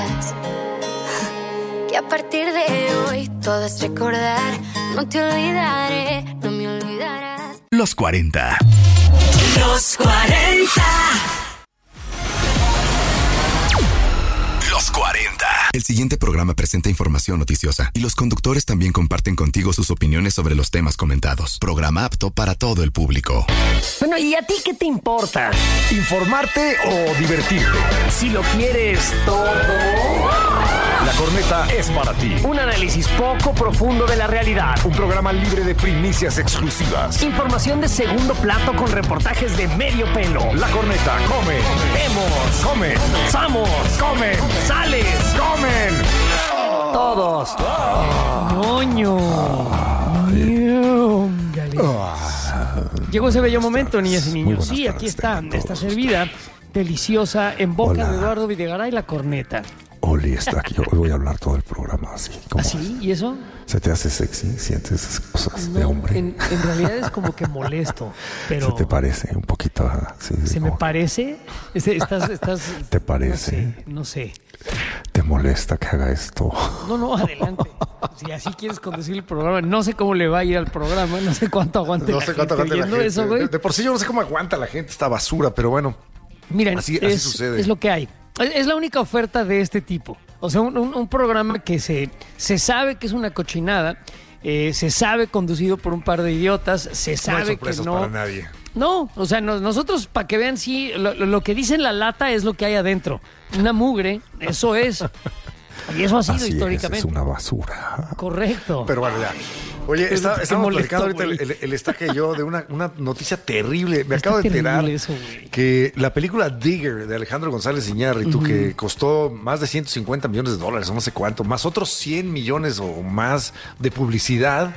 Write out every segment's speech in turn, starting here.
Que a partir de hoy todo es recordar. No te olvidaré, no me olvidarás. Los 40. Los 40. Los 40. El siguiente programa presenta información noticiosa y los conductores también comparten contigo sus opiniones sobre los temas comentados. Programa apto para todo el público. Bueno, ¿y a ti qué te importa? ¿Informarte o divertirte? Si lo quieres todo. La Corneta es para ti. Un análisis poco profundo de la realidad. Un programa libre de primicias exclusivas. Información de segundo plato con reportajes de medio pelo. La Corneta come. Vemos. Come. Samos. Comen. Sales. Comen. Todos. Moño. Llegó ese bello momento, niñas y niños. Sí, aquí está. Está servida, deliciosa, en boca de Eduardo Videgaray, la Corneta. Oli está aquí. Hoy voy a hablar todo el programa así. ¿Así? ¿Y eso? ¿Se te hace sexy? ¿Sientes esas cosas de hombre? En realidad es como que molesto, pero... ¿Se te parece un poquito? Sí, ¿Se me parece? Estás... ¿Te parece? No sé. ¿Te molesta que haga esto? No, adelante. Si así quieres conducir el programa, no sé cómo le va a ir al programa, no sé cuánto aguante la gente oyendo eso, güey. De por sí yo no sé cómo aguanta la gente esta basura, pero bueno. Miren, así sucede. Es lo que hay. Es la única oferta de este tipo. O sea, un programa que se sabe que es una cochinada, se sabe conducido por un par de idiotas, se sabe que no... para nadie. No, o sea, nosotros para que vean, sí, lo que dice en la lata es lo que hay adentro. Una mugre, eso es. Y eso ha sido así históricamente. Es una basura. Correcto. Pero bueno, ya. Oye, estamos platicando ahorita el estaque y yo de una noticia terrible. Me acabo de enterar que la película Digger de Alejandro González Iñárritu, que costó más de $150 millones, o no sé cuánto, más otros 100 millones o más de publicidad,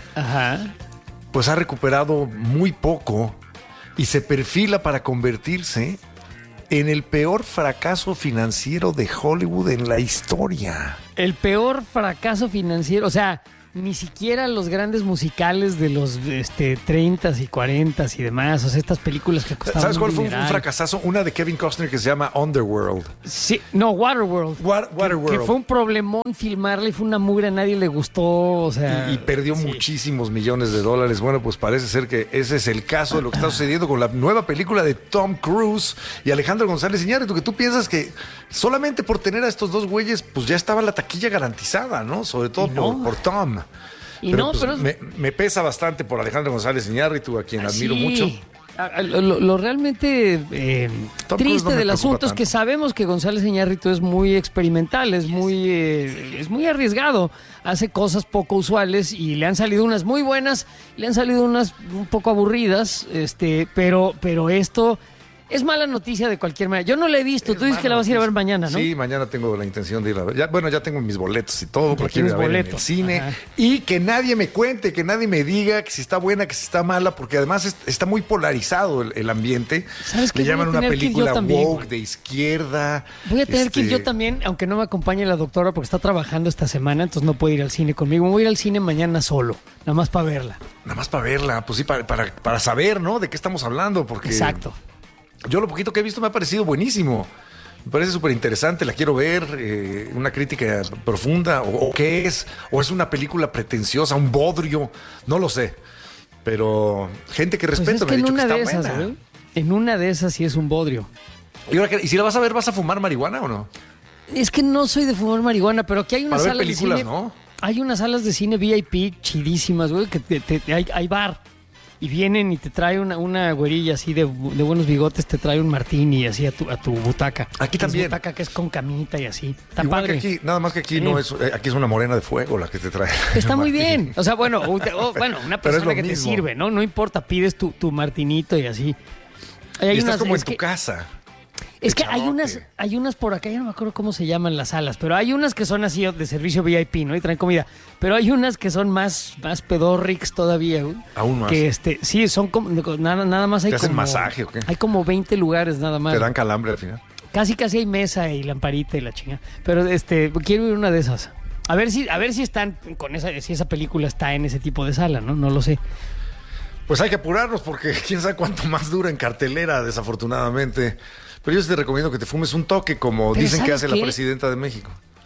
pues ha recuperado muy poco y se perfila para convertirse en el peor fracaso financiero de Hollywood en la historia. El peor fracaso financiero, o sea, ni siquiera los grandes musicales de los 30s y 40s y demás, o sea, estas películas que costaban. ¿Sabes cuál fue un fracasazo? Una de Kevin Costner que se llama Underworld. Sí, no, Waterworld. Waterworld. Que fue un problemón filmarla y fue una mugre, a nadie le gustó, o sea. Y perdió muchísimos millones de dólares. Bueno, pues parece ser que ese es el caso de lo que está sucediendo con la nueva película de Tom Cruise y Alejandro González Iñárritu, que tú piensas que solamente por tener a estos dos güeyes, pues ya estaba la taquilla garantizada, ¿no? Sobre todo por Tom. Pero me pesa bastante por Alejandro González Iñárritu, a quien admiro mucho. Lo realmente triste del asunto es que sabemos que González Iñárritu es muy experimental, es muy arriesgado, hace cosas poco usuales y le han salido unas muy buenas, le han salido unas un poco aburridas, pero esto es mala noticia de cualquier manera. Yo no la he visto, tú dices que la vas a ir a ver mañana, ¿no? Sí, mañana tengo la intención de ir a ver. Ya tengo mis boletos y todo, porque quiero ir a ver en el cine. Ajá. Y que nadie me cuente, que nadie me diga que si está buena, que si está mala, porque además está muy polarizado el ambiente. ¿Sabes qué? Le llaman una película también, woke, de izquierda. Voy a tener que ir yo también, aunque no me acompañe la doctora porque está trabajando esta semana, entonces no puede ir al cine conmigo. Me voy a ir al cine mañana solo, nada más para verla. Nada más para verla, pues sí, para saber, ¿no? De qué estamos hablando, porque... Exacto. Yo lo poquito que he visto me ha parecido buenísimo. Me parece súper interesante, la quiero ver, una crítica profunda, o qué es, o es una película pretenciosa, un bodrio, no lo sé. Pero gente que respeto me ha dicho que está buena. En una de esas sí es un bodrio. ¿Y si la vas a ver, vas a fumar marihuana o no? Es que no soy de fumar marihuana, pero aquí hay unas salas de cine, ¿no? Hay unas salas de cine VIP chidísimas, güey, que hay bar. Y vienen y te trae una güerilla así de buenos bigotes, te trae un martini así a tu butaca. Aquí también. Es butaca que es con camita y así. Está igual padre. que aquí, nada más que aquí no es, aquí es una morena de fuego la que te trae. Está muy bien. O sea, bueno, una persona que te sirve, ¿no? No importa, pides tu martinito y así. Y estás como en tu casa. Es que hay unas por acá, ya no me acuerdo cómo se llaman las salas, pero hay unas que son así de servicio VIP, ¿no? Y traen comida. Pero hay unas que son más pedorrix todavía, güey. Aún más. Que sí, son como nada más hay ¿te hacen como masaje o qué? Hay como 20 lugares nada más. Te dan calambre al final. Casi hay mesa y lamparita y la chinga. Pero quiero ir a una de esas. A ver si están con si esa película está en ese tipo de sala, ¿no? No lo sé. Pues hay que apurarnos porque quién sabe cuánto más dura en cartelera, desafortunadamente. Pero yo te recomiendo que te fumes un toque, como dicen que hace la presidenta de México.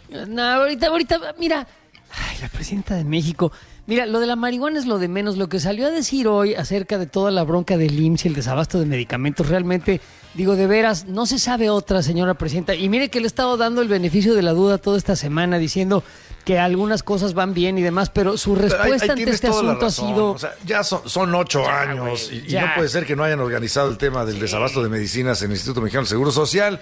No, ahorita, mira, ay, la presidenta de México. Mira, lo de la marihuana es lo de menos. Lo que salió a decir hoy acerca de toda la bronca del IMSS y el desabasto de medicamentos, realmente, digo, de veras, no se sabe otra, señora presidenta. Y mire que le he estado dando el beneficio de la duda toda esta semana, diciendo que algunas cosas van bien y demás, pero su respuesta ante este asunto ha sido... O sea, ya son 8 años y no puede ser que no hayan organizado el tema del desabasto de medicinas en el Instituto Mexicano del Seguro Social.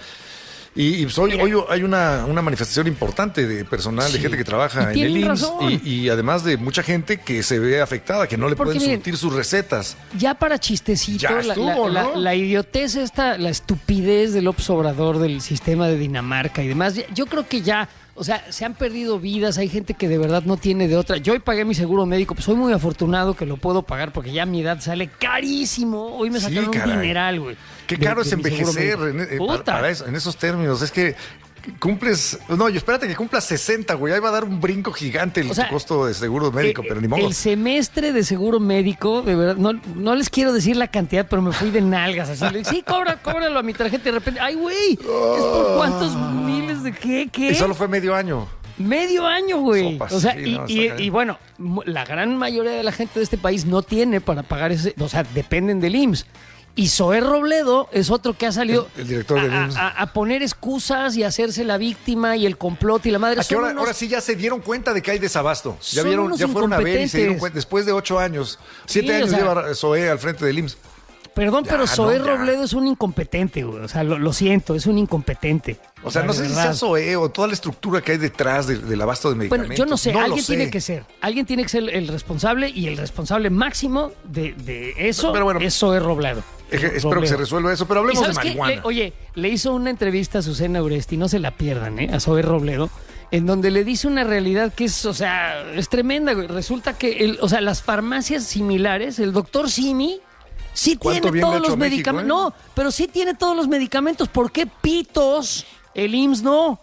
Y pues hoy hay una manifestación importante de personal, de gente que trabaja en el IMSS y además de mucha gente que se ve afectada, que no le pueden surtir sus recetas. Ya para chistecito, ya estuvo, la idiotez esta, la estupidez del López Obrador, del sistema de Dinamarca y demás, yo creo que ya... O sea, se han perdido vidas, hay gente que de verdad no tiene de otra. Yo hoy pagué mi seguro médico, pues soy muy afortunado que lo puedo pagar porque ya a mi edad sale carísimo. Hoy me sacaron un dineral, güey. Qué caro es envejecer para eso, en esos términos. Es que cumples... No, espérate que cumplas 60, güey. Ahí va a dar un brinco gigante el costo de seguro médico, pero ni modo. El semestre de seguro médico, de verdad, no les quiero decir la cantidad, pero me fui de nalgas. Así, sí, cóbralo a mi tarjeta y de repente, ay, güey, ¿es por cuántos miles de qué? Y solo fue medio año. Medio año, güey. Sopas, o sea, sí, y bueno, la gran mayoría de la gente de este país no tiene para pagar ese, o sea, dependen del IMSS. Y Zoé Robledo es otro que ha salido el director del IMSS. A poner excusas y hacerse la víctima y el complot y la madre. Ahora sí ya se dieron cuenta de que hay desabasto. Ya fueron a ver y se dieron cuenta. Después de 8 años, 7 años lleva Zoé al frente del IMSS. Perdón, pero Zoé Robledo es un incompetente, güey. O sea, lo siento, es un incompetente. O sea, no sé si sea Zoé o toda la estructura que hay detrás del abasto de medicamentos. Bueno, yo no sé, alguien tiene que ser. Alguien tiene que ser el responsable y el responsable máximo de eso es Zoé Robledo. Espero que se resuelva eso, pero hablemos de marihuana. Le hizo una entrevista a Susana Uresti, no se la pierdan, a Zoé Robledo, en donde le dice una realidad que es, o sea, es tremenda, güey. Resulta que, las farmacias similares, el doctor Simi, sí tiene todos los medicamentos. No, pero sí tiene todos los medicamentos. ¿Por qué pitos el IMSS no?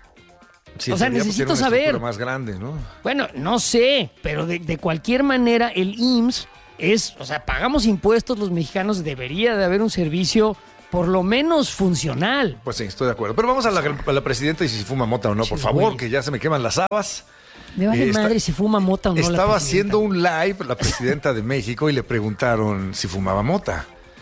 Sí, o sea, necesito saber. Más grande, ¿no? Bueno, no sé, pero de cualquier manera el IMSS pagamos impuestos los mexicanos, debería de haber un servicio por lo menos funcional. Pues sí, estoy de acuerdo. Pero vamos a la presidenta y si fuma mota o no, por favor, que ya se me queman las habas. Me vale madre si fuma mota o no. Estaba haciendo un live la presidenta de México y le preguntaron si fumaba mota.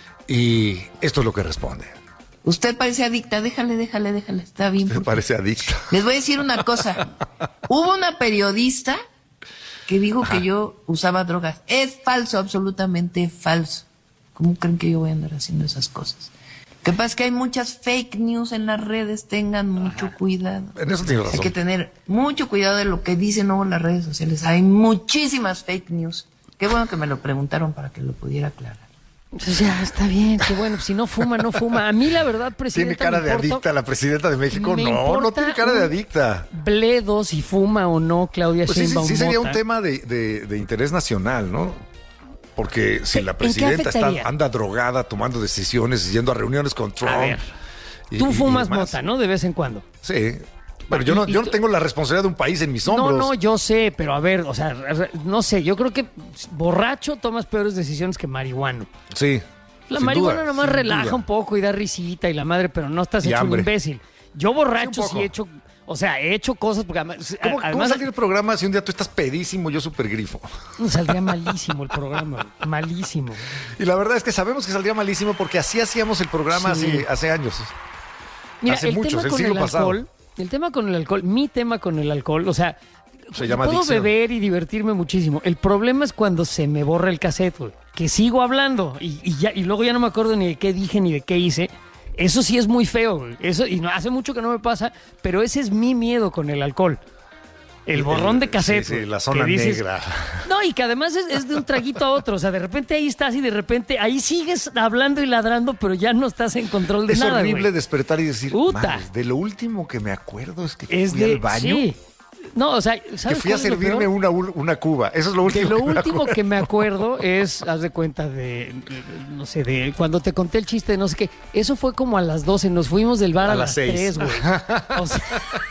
Y esto es lo que responde. Usted parece adicta, déjale, está bien. Usted parece adicta. Les voy a decir una cosa. Hubo una periodista que dijo que yo usaba drogas. Es falso, absolutamente falso. ¿Cómo creen que yo voy a andar haciendo esas cosas? Lo que pasa es que hay muchas fake news en las redes, tengan mucho cuidado. En eso tiene razón. Hay que tener mucho cuidado de lo que dicen luego en las redes sociales. Hay muchísimas fake news. Qué bueno que me lo preguntaron para que lo pudiera aclarar. Pues ya, está bien, qué bueno. Si no fuma, no fuma. A mí la verdad, presidenta, ¿tiene cara de adicta la presidenta de México? No tiene cara de adicta. Bledo si fuma o no, Claudia Sheinbaum. Sí sería un tema de interés nacional, ¿no? Porque si la presidenta anda drogada, tomando decisiones, yendo a reuniones con Trump. A ver, tú fumas mota, ¿no? De vez en cuando. Sí. Pero yo no tengo la responsabilidad de un país en mis hombros. No, yo sé, pero a ver, o sea, no sé, yo creo que borracho tomas peores decisiones que marihuano. Sí. La marihuana nomás relaja un poco y da risita y la madre, pero no estás hecho un imbécil. Yo borracho sí he hecho... O sea, he hecho cosas porque además... ¿Cómo saldría el programa si un día tú estás pedísimo y yo súper grifo? Saldría malísimo el programa, malísimo. Y la verdad es que sabemos que saldría malísimo porque así hacíamos el programa hace años. Mira, hace muchos, el siglo pasado. El tema con el alcohol, mi tema con el alcohol, o sea, puedo adicción. Beber y divertirme muchísimo. El problema es cuando se me borra el cassette, güey, que sigo hablando y luego ya no me acuerdo ni de qué dije ni de qué hice. Eso sí es muy feo, güey. Eso, y no, hace mucho que no me pasa, pero ese es mi miedo con el alcohol. El borrón de cassette. Sí, la zona negra. No, y que además es de un traguito a otro. O sea, de repente ahí estás y de repente ahí sigues hablando y ladrando, pero ya no estás en control de nada. Es horrible despertar y decir, de lo último que me acuerdo es que fui al baño. Sí. No, o sea, ¿sabes que fui a servirme una cuba. Eso es lo último. Lo último que me acuerdo es, haz de cuenta no sé, de cuando te conté el chiste de no sé qué. Eso fue como a las 12. Nos fuimos del bar a las 3, güey. O sea,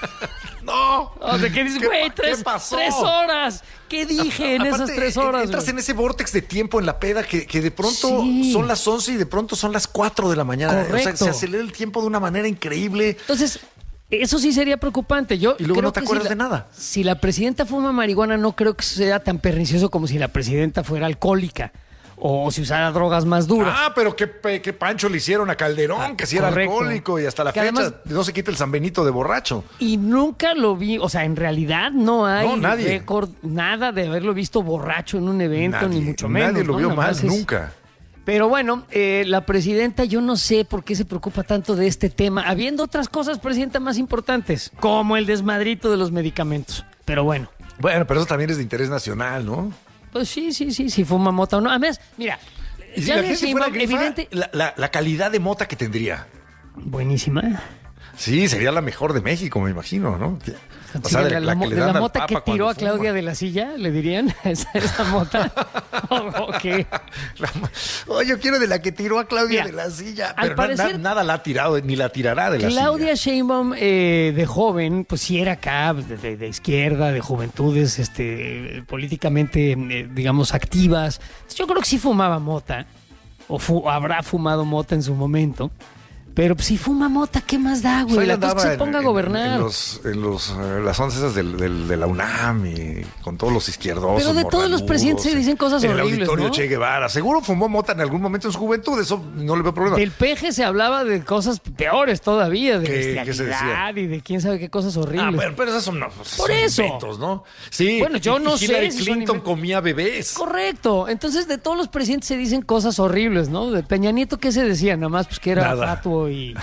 no. O sea, ¿qué dices, güey? 3 horas. ¿Qué dije en esas 3 horas? Entras en ese vórtex de tiempo en la peda que de pronto son las 11 y de pronto son las 4 de la mañana. Correcto. O sea, se acelera el tiempo de una manera increíble. Entonces, Eso sí sería preocupante. Yo y luego creo no te que acuerdas de nada. Si la presidenta fuma marihuana, no creo que sea tan pernicioso como si la presidenta fuera alcohólica o si usara drogas más duras. Ah, pero qué pancho le hicieron a Calderón, que si era alcohólico y hasta la fecha además, no se quita el San Benito de borracho. Y nunca lo vi, o sea, en realidad no hay récord, nada de haberlo visto borracho en un evento, ni mucho menos. Nadie lo vio mal, nunca. Pero bueno, la presidenta, yo no sé por qué se preocupa tanto de este tema, habiendo otras cosas, presidenta, más importantes, como el desmadrito de los medicamentos. Pero bueno. Bueno, pero eso también es de interés nacional, ¿no? Pues sí, fuma mota o no. Además, mira, y si la gente fuera grifa, evidente, la calidad de mota que tendría. Buenísima. Sí, sería la mejor de México, me imagino, ¿no? O sea, de la mota que tiró a Claudia de la silla, ¿le dirían? ¿Esa mota? Okay. Oye, yo quiero de la que tiró a Claudia de la silla. Pero al parecer, nada la ha tirado, ni la tirará de la silla. Claudia Sheinbaum, de joven, pues sí era acá, de izquierda, de juventudes, políticamente, digamos, activas. Yo creo que sí fumaba mota, o habrá fumado mota en su momento. Pero si fuma mota, ¿qué más da, güey? La cosa que se ponga a gobernar. En las once esas de la UNAM y con todos los izquierdosos. Pero de todos los presidentes se dicen cosas horribles, el auditorio ¿no? Che Guevara. Seguro fumó mota en algún momento en su juventud, eso no le veo problema. Del Peje se hablaba de cosas peores todavía, de bestialidad y de quién sabe qué cosas horribles. Pero esas son inventos, ¿no? Sí. Bueno, yo no sé. Hillary Clinton comía bebés. Correcto. Entonces, de todos los presidentes se dicen cosas horribles, ¿no? De Peña Nieto, ¿qué se decía? Nada más pues que era fatuo y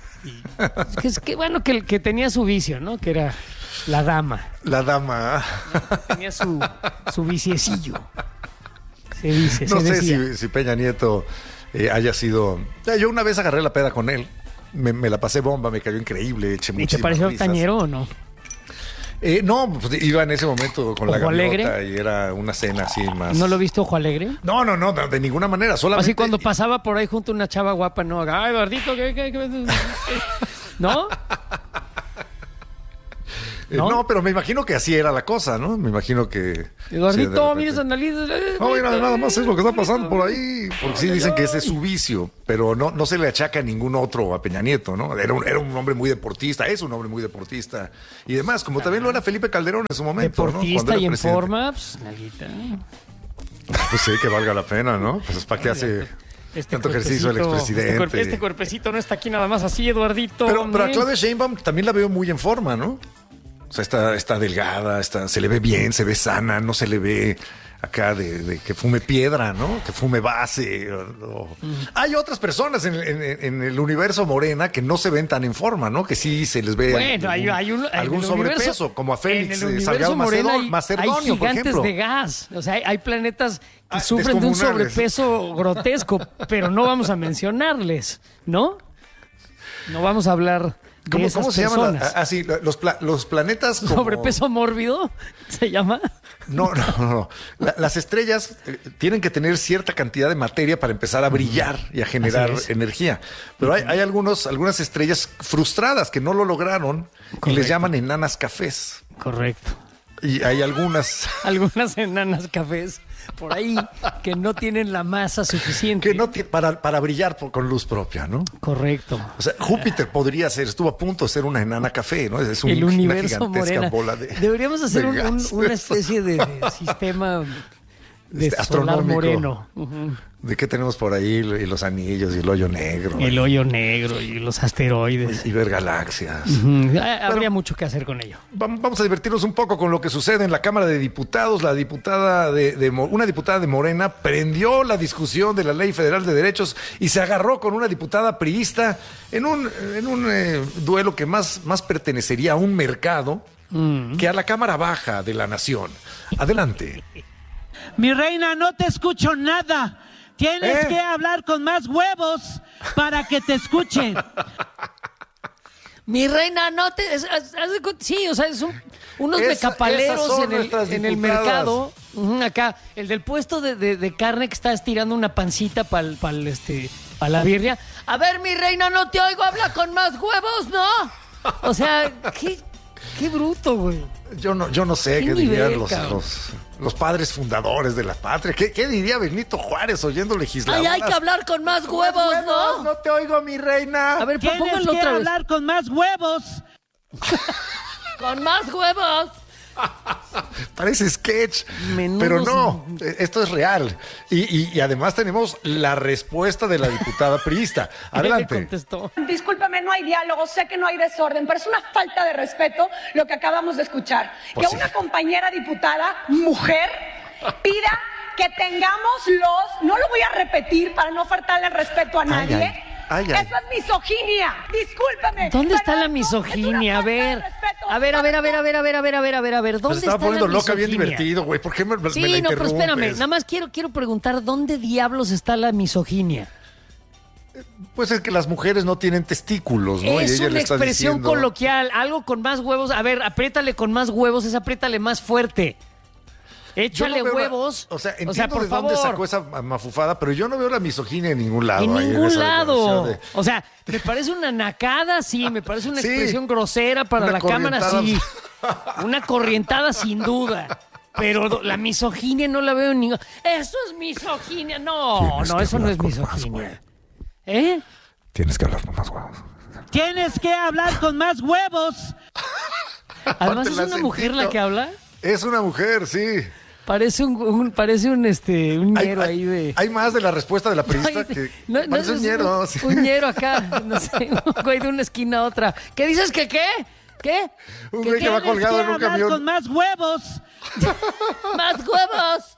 bueno, que tenía su vicio, ¿no? Que era la dama. La dama. Tenía su viciecillo. Se dice, no sé decía. si Peña Nieto haya sido... Yo una vez agarré la peda con él. Me la pasé bomba, me cayó increíble. Eché ¿Y te pareció tañero o no? No, pues iba en ese momento con la gaviota alegre? Y era una cena así más... ¿No lo viste Ojo Alegre? No, de ninguna manera, solamente... Así cuando pasaba por ahí junto a una chava guapa, ¿no? Ay, Eduardito, ¿qué? ¿No? No, pero me imagino que así era la cosa, ¿no? Me imagino que... Eduardito, mira esa nariz. No, mira, nada más es lo que está pasando por ahí. Porque sí dicen que ese es su vicio, pero no se le achaca a ningún otro a Peña Nieto, ¿no? Era un hombre muy deportista, es un hombre muy deportista. Y demás, como también lo era Felipe Calderón en su momento, deportista, ¿no? Y en presidente. forma, pues, nalguita. Pues sí, que valga la pena, ¿no? Pues es para que hace... tanto ejercicio el expresidente. Este cuerpecito no está aquí nada más así, Eduardito. Pero a Claudia Sheinbaum también la veo muy en forma, ¿no? O sea, está delgada, se le ve bien, se ve sana, no se le ve acá de que fume piedra, ¿no? Que fume base. Hay otras personas en el universo Morena que no se ven tan en forma, ¿no? Que sí se les ve algún sobrepeso, como a Félix Salgado Macedonio, por ejemplo. Gigantes de gas. O sea, hay planetas que sufren de un sobrepeso grotesco, pero no vamos a mencionarles, ¿no? No vamos a hablar... ¿Cómo se llaman? Sí, los planetas como... ¿Sobrepeso mórbido se llama? No. Las estrellas tienen que tener cierta cantidad de materia para empezar a brillar y a generar energía. Pero hay algunas estrellas frustradas que no lo lograron. Correcto. Y les llaman enanas cafés. Correcto. Y hay algunas enanas cafés por ahí que no tienen la masa suficiente. Que no para brillar con luz propia, ¿no? Correcto. O sea, Júpiter estuvo a punto de ser una enana café, ¿no? Es el universo una gigantesca bola de... Deberíamos hacer una especie de sistema de solar moreno. ¿De qué tenemos por ahí? Y los anillos y el hoyo negro. El hoyo negro y los asteroides. Y ver galaxias. Habría mucho que hacer con ello. Vamos a divertirnos un poco con lo que sucede en la Cámara de Diputados. La diputada una diputada de Morena prendió la discusión de la Ley Federal de Derechos y se agarró con una diputada priista en un duelo que más pertenecería a un mercado que a la Cámara Baja de la Nación. Adelante. Mi reina, no te escucho nada. Tienes que hablar con más huevos para que te escuchen. Mi reina, no te... Sí, o sea, son unos mecapaleros en el mercado. Acá, el del puesto de carne que está estirando una pancita para la birria. A ver, mi reina, no te oigo, habla con más huevos, ¿no? O sea, qué bruto, güey. Yo no sé qué dirían los padres fundadores de la patria. ¿Qué diría Benito Juárez oyendo legisladoras? Ay, hay que hablar con más huevos, ¿no? No te oigo, mi reina. A ver, pónganlo otra vez. Tienes que hablar con más huevos ¡Con más huevos! Parece sketch, Menudos. pero no, esto es real. Y además tenemos la respuesta de la diputada priista. Adelante. Contestó. Discúlpeme, no hay diálogo, sé que no hay desorden, pero es una falta de respeto lo que acabamos de escuchar. Pues que sí. una compañera diputada, mujer, pida que tengamos no lo voy a repetir para no faltarle el respeto a nadie. Ay. Eso es misoginia, discúlpeme. ¿Dónde está pero la eso misoginia? es una falta de respeto A ver, para todas. ¿dónde Nos estaba está poniendo la loca, bien misoginia? divertido, güey. ¿Por qué me la Sí, no, pero interrumpes? espérame, nada más quiero preguntar, ¿dónde diablos está la misoginia? Pues es que las mujeres no tienen testículos, ¿no? Es Y ella una le está expresión diciendo- coloquial, algo con más huevos. A ver, apriétale con más huevos, es apriétale más fuerte. Yo Échale no veo huevos. o sea, entiendo por de dónde favor. sacó esa mafufada, pero yo no veo la misoginia en ningún lado. En ahí ningún esa lado. declaración O sea, me parece una nacada, sí, me parece una Sí. expresión grosera para Una la cámara, corrientada. sí. Una corrientada, sin duda. Pero la misoginia no la veo en ningún... Eso es misoginia. No, Tienes no, que eso no hablar es con más misoginia. ¿Eh? Tienes que hablar con más huevos. Tienes que hablar con más huevos. Además, Aparte ¿es la una mujer la sentito. que habla? Es una mujer, sí. Parece un ñero ahí de... Hay más de la respuesta de la periodista Ay, que no, parece un es ñero. sí. un ñero acá, no sé, un güey de una esquina a otra. ¿Qué dices que qué? ¿Qué? Un ¿Qué güey que va Tienes colgado que en un hablar camión. con más huevos. ¡Más huevos!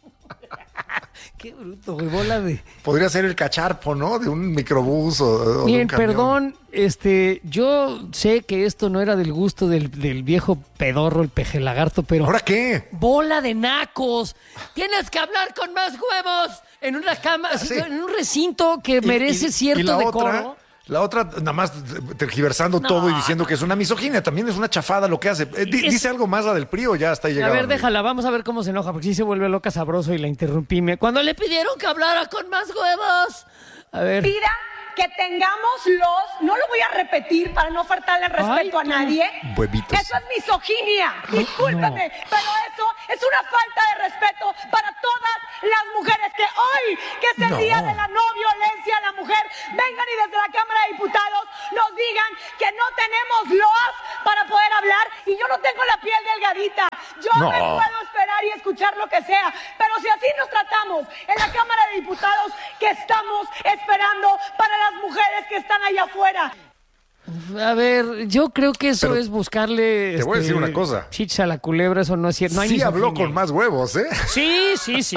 Qué bruto, güey, bola de... Podría ser el cacharpo, ¿no? De un microbús o de un Miren, camión. perdón, yo sé que esto no era del gusto del viejo pedorro, el pejelagarto, pero... ¿Ahora qué? ¡Bola de nacos! Tienes que hablar con más huevos en una cama, Sí. en un recinto que merece cierto la decoro. La otra, nada más tergiversando No. todo y diciendo que es una misoginia. También es una chafada lo que hace. Dice algo más la del PRI o ya está ahí A llegado. ver, déjala, vamos a ver cómo se enoja, porque sí se vuelve loca sabroso y la interrumpí. Cuando le pidieron que hablara con más huevos. A ver. Pida que tengamos no lo voy a repetir para no faltarle el respeto a nadie. Huevitos. Eso es misoginia, discúlpeme, pero eso es una falta de respeto para todas las mujeres que hoy, que es el No. día de la no violencia a la mujer, vengan y desde la Cámara de Diputados nos digan que no tenemos loas para poder hablar y yo no tengo la piel delgadita. Yo No. me puedo esperar y escuchar lo que sea, pero si así nos tratamos en la Cámara de Diputados, que estamos esperando para las mujeres que están allá afuera. A ver, yo creo que eso Pero es buscarle. te voy a decir una cosa. Chicha a la culebra, eso no es cierto. No hay Sí misoginia habló con ahí. más huevos, ¿eh? Sí.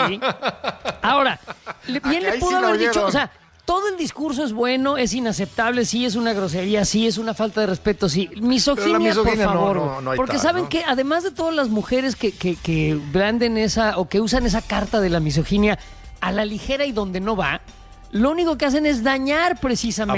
Ahora, bien que le ahí pudo sí la haber dicho, oyeron. o sea, todo el discurso es bueno, es inaceptable, sí es una grosería, sí es una falta de respeto, sí. Misoginia, Pero la misoginia por no, favor. no hay porque tal, saben ¿no? que además de todas las mujeres que blanden esa o que usan esa carta de la misoginia a la ligera y donde no va, lo único que hacen es dañar precisamente.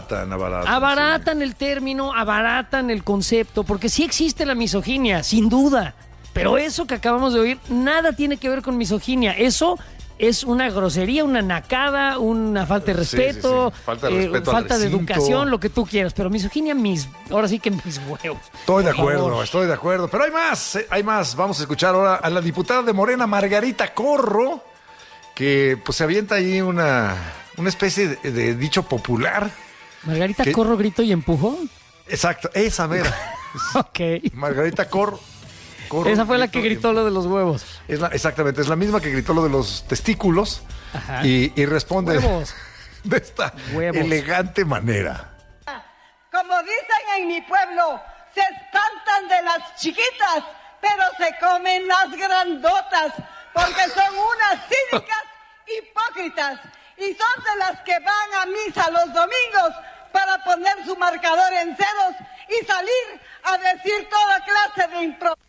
Abaratan el término, abaratan el concepto, porque sí existe la misoginia, sin duda. Pero eso que acabamos de oír, nada tiene que ver con misoginia. Eso es una grosería, una nacada, una falta de Sí, respeto, sí. Falta de respeto al falta de recinto. educación, lo que tú quieras. Pero misoginia, ahora sí que mis huevos. Estoy de Por acuerdo, favor. estoy de acuerdo. Pero hay más. Vamos a escuchar ahora a la diputada de Morena, Margarita Corro, que pues se avienta ahí una especie de dicho popular. Margarita ¿Qué? Corro, grito y empujo. Exacto, esa mera. Ok. Margarita Corro. Esa fue la que gritó lo de los huevos. Exactamente, es la misma que gritó lo de los testículos. Ajá. Y responde Huevos. de esta Huevos. elegante manera. Como dicen en mi pueblo, se espantan de las chiquitas, pero se comen las grandotas, porque son unas cínicas hipócritas y son de las que van a misa los domingos para poner su marcador en ceros y salir a decir toda clase de improvisación.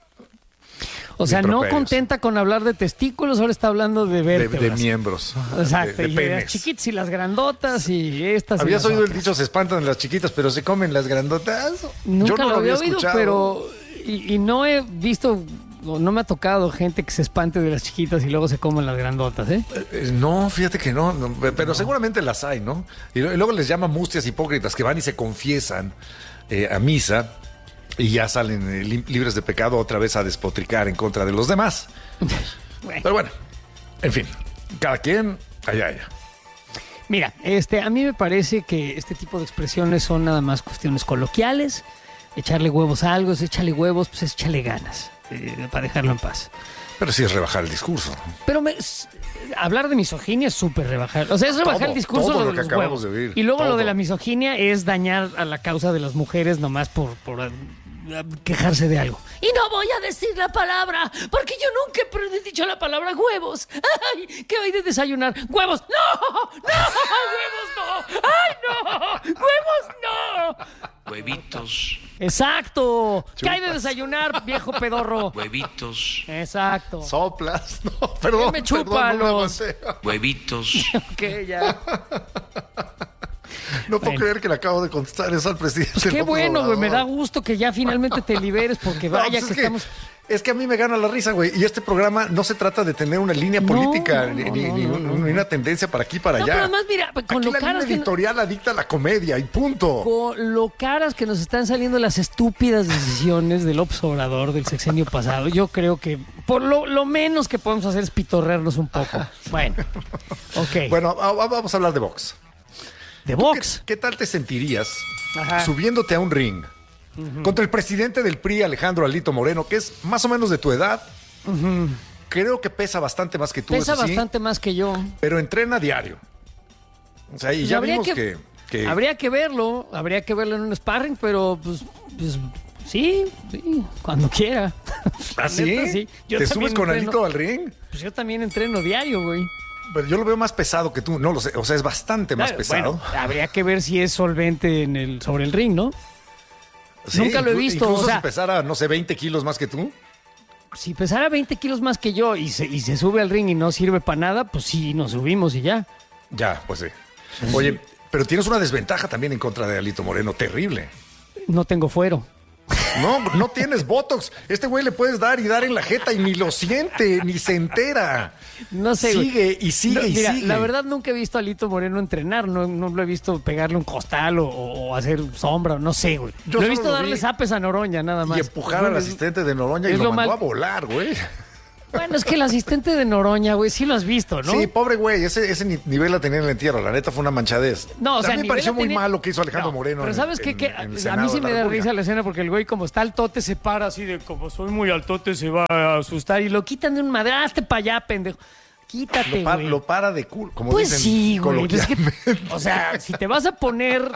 O sea, no Improperios. contenta con hablar de testículos, ahora está hablando de De vértebras. miembros. Exacto, De y las penes. chiquitas y las grandotas y estas. y ¿Habías las oído el otras. dicho se espantan las chiquitas, pero se comen las grandotas? Nunca Yo no lo había oído, escuchado. pero. Y no he visto, no me ha tocado gente que se espante de las chiquitas y luego se comen las grandotas, ¿eh? No, fíjate que no, pero seguramente las hay, ¿no? Y luego les llaman mustias hipócritas que van y se confiesan a misa y ya salen libres de pecado otra vez a despotricar en contra de los demás. Bueno. Pero bueno, en fin, cada quien, allá. Mira, a mí me parece que este tipo de expresiones son nada más cuestiones coloquiales. echarle huevos a algo, es échale huevos, pues es échale ganas, para dejarlo en paz. Pero sí es rebajar el discurso. Pero hablar de misoginia es súper rebajar. O sea, es rebajar el discurso todo lo de los huevos. De oír, y luego todo. Lo de la misoginia es dañar a la causa de las mujeres nomás por quejarse de algo. Y no voy a decir la palabra, porque yo nunca he dicho la palabra huevos. Ay, ¿qué hay de desayunar? ¡Huevos! ¡No! ¡Huevos no! ¡Ay, no! ¡Huevos no! Huevitos. Exacto. ¿Qué hay de desayunar, viejo pedorro? Huevitos. Exacto. Soplas. No, perdón. Me chupa los huevitos. Ok, ya. No puedo creer que le acabo de contestar eso al presidente. Pues qué bueno, güey. Me da gusto que ya finalmente te liberes porque vaya pues que estamos... Es que a mí me gana la risa, güey. Y este programa no se trata de tener una línea política ni una tendencia para aquí para allá. Pero además, mira, con aquí lo la caras línea editorial adicta a la comedia y punto. Con lo caras que nos están saliendo las estúpidas decisiones del López Obrador del sexenio pasado, yo creo que por lo menos que podemos hacer es pitorrearnos un poco. Bueno, ok. Bueno, vamos a hablar de box. ¿De box? ¿Qué tal te sentirías subiéndote a un ring contra el presidente del PRI, Alejandro Alito Moreno, que es más o menos de tu edad? Creo que pesa bastante más que tú. Pesa bastante más que yo. Pero entrena diario. O sea, y pues ya vimos que... Habría que verlo en un sparring, pero pues sí, cuando quiera. ¿Ah, sí? Neta, sí. ¿Te subes con Alito al ring? Pues yo también entreno diario, güey. Pero yo lo veo más pesado que tú, no lo sé, o sea, es bastante más pesado. Bueno, habría que ver si es solvente sobre el ring, ¿no? Sí, nunca lo he visto. Incluso o sea, si pesara, no sé, 20 kilos más que tú. Si pesara 20 kilos más que yo y se sube al ring y no sirve para nada, pues sí, nos subimos y ya. Ya, pues sí. Oye, pero tienes una desventaja también en contra de Alito Moreno, terrible. No tengo fuero. No tienes Botox. Este güey le puedes dar y dar en la jeta y ni lo siente, ni se entera. No sé. Sigue y sigue y mira, sigue. La verdad nunca he visto a Alito Moreno entrenar. No lo he visto pegarle un costal o hacer sombra. No sé, güey. Lo he visto darle zapes a Noroña, nada más. Y empujar al asistente de Noroña y lo mandó a volar, güey. Bueno, es que el asistente de Noroña, güey, sí lo has visto, ¿no? Sí, pobre güey, ese nivel la tenía en el entierro, la neta fue una manchadez. No, o sea, a mí me pareció muy mal lo que hizo Alejandro Moreno. Pero ¿sabes qué? A mí sí me da risa la escena porque el güey como está altote se para así de como soy muy altote se va a asustar y lo quitan de un madraste para allá, pendejo. Quítate, güey. Lo para de culo, como pues dicen sí, güey. Pues coloquialmente. O sea, si te vas a poner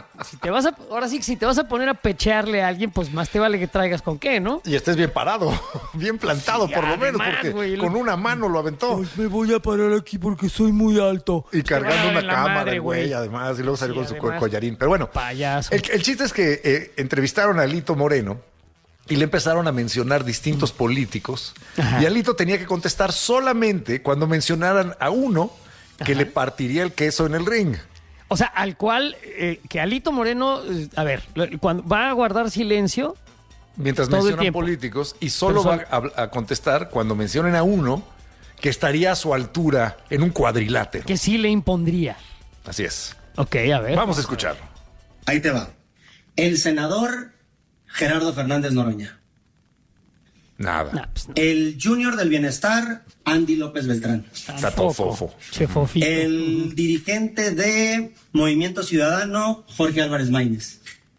a pechearle a alguien, pues más te vale que traigas con qué, ¿no? Y estés bien parado, bien plantado por lo menos, porque güey, con una mano lo aventó. Pues me voy a parar aquí porque soy muy alto. Y cargando una cámara, güey, además, y luego salió con su collarín. Pero bueno, payaso. El chiste es que entrevistaron a Alito Moreno y le empezaron a mencionar distintos políticos. Ajá. Y Alito tenía que contestar solamente cuando mencionaran a uno que le partiría el queso en el ring. O sea, al cual, que Alito Moreno, a ver, cuando va a guardar silencio. Mientras mencionan políticos y solo va a contestar cuando mencionen a uno que estaría a su altura en un cuadrilátero. Que sí le impondría. Así es. Ok, a ver. Vamos a escucharlo. Ahí te va. El senador Gerardo Fernández Noroña. Nada. No, pues no. El Junior del Bienestar, Andy López Beltrán. Tatofofo. El dirigente de Movimiento Ciudadano, Jorge Álvarez Maínez.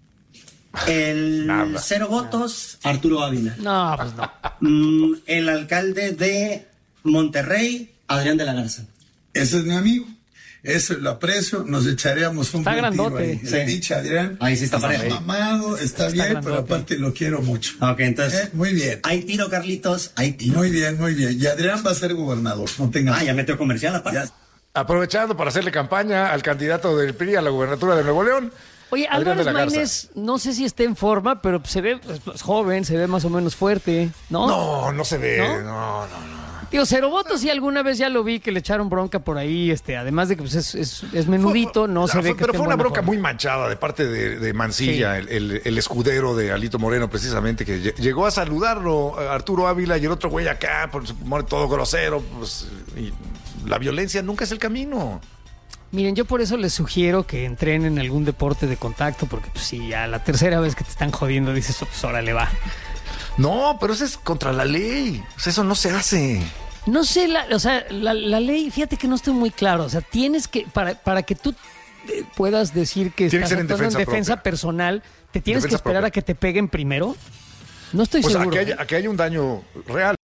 El Cero Votos, Arturo Ávila. No, pues no. El alcalde de Monterrey, Adrián de la Garza. Ese es mi amigo. Eso lo aprecio, nos echaríamos un buen tiro ahí. Sí. Dicha, Adrián. Ahí sí está parejo. Mamado, está bien, grandote. Pero aparte lo quiero mucho. Ok, entonces. Muy bien. Hay tiro, Carlitos, hay tiro. Muy bien, muy bien. Y Adrián va a ser gobernador, no tengas. Ya metió comercial aparte. Aprovechando para hacerle campaña al candidato del PRI a la gubernatura de Nuevo León. Oye, Álvarez Maínez, no sé si está en forma, pero se ve joven, se ve más o menos fuerte, ¿no? No se ve, no. Digo, Cero Votos sí alguna vez ya lo vi que le echaron bronca por ahí, además de que pues, es menudito, no se ve que pero fue una bronca forma. muy manchada de parte de Mancilla, sí. el escudero de Alito Moreno, precisamente, que llegó a saludarlo a Arturo Ávila y el otro güey acá, por su todo grosero, pues, y la violencia nunca es el camino. Miren, yo por eso les sugiero que entrenen algún deporte de contacto, porque pues, si ya la tercera vez que te están jodiendo dices, pues órale va. No, pero eso es contra la ley. O sea, eso no se hace. No sé, la ley, fíjate que no estoy muy claro. O sea, tienes que, para que tú puedas decir que estás actuando en defensa personal, ¿te tienes que esperar a que te peguen primero? No estoy seguro. Aquí hay un daño real.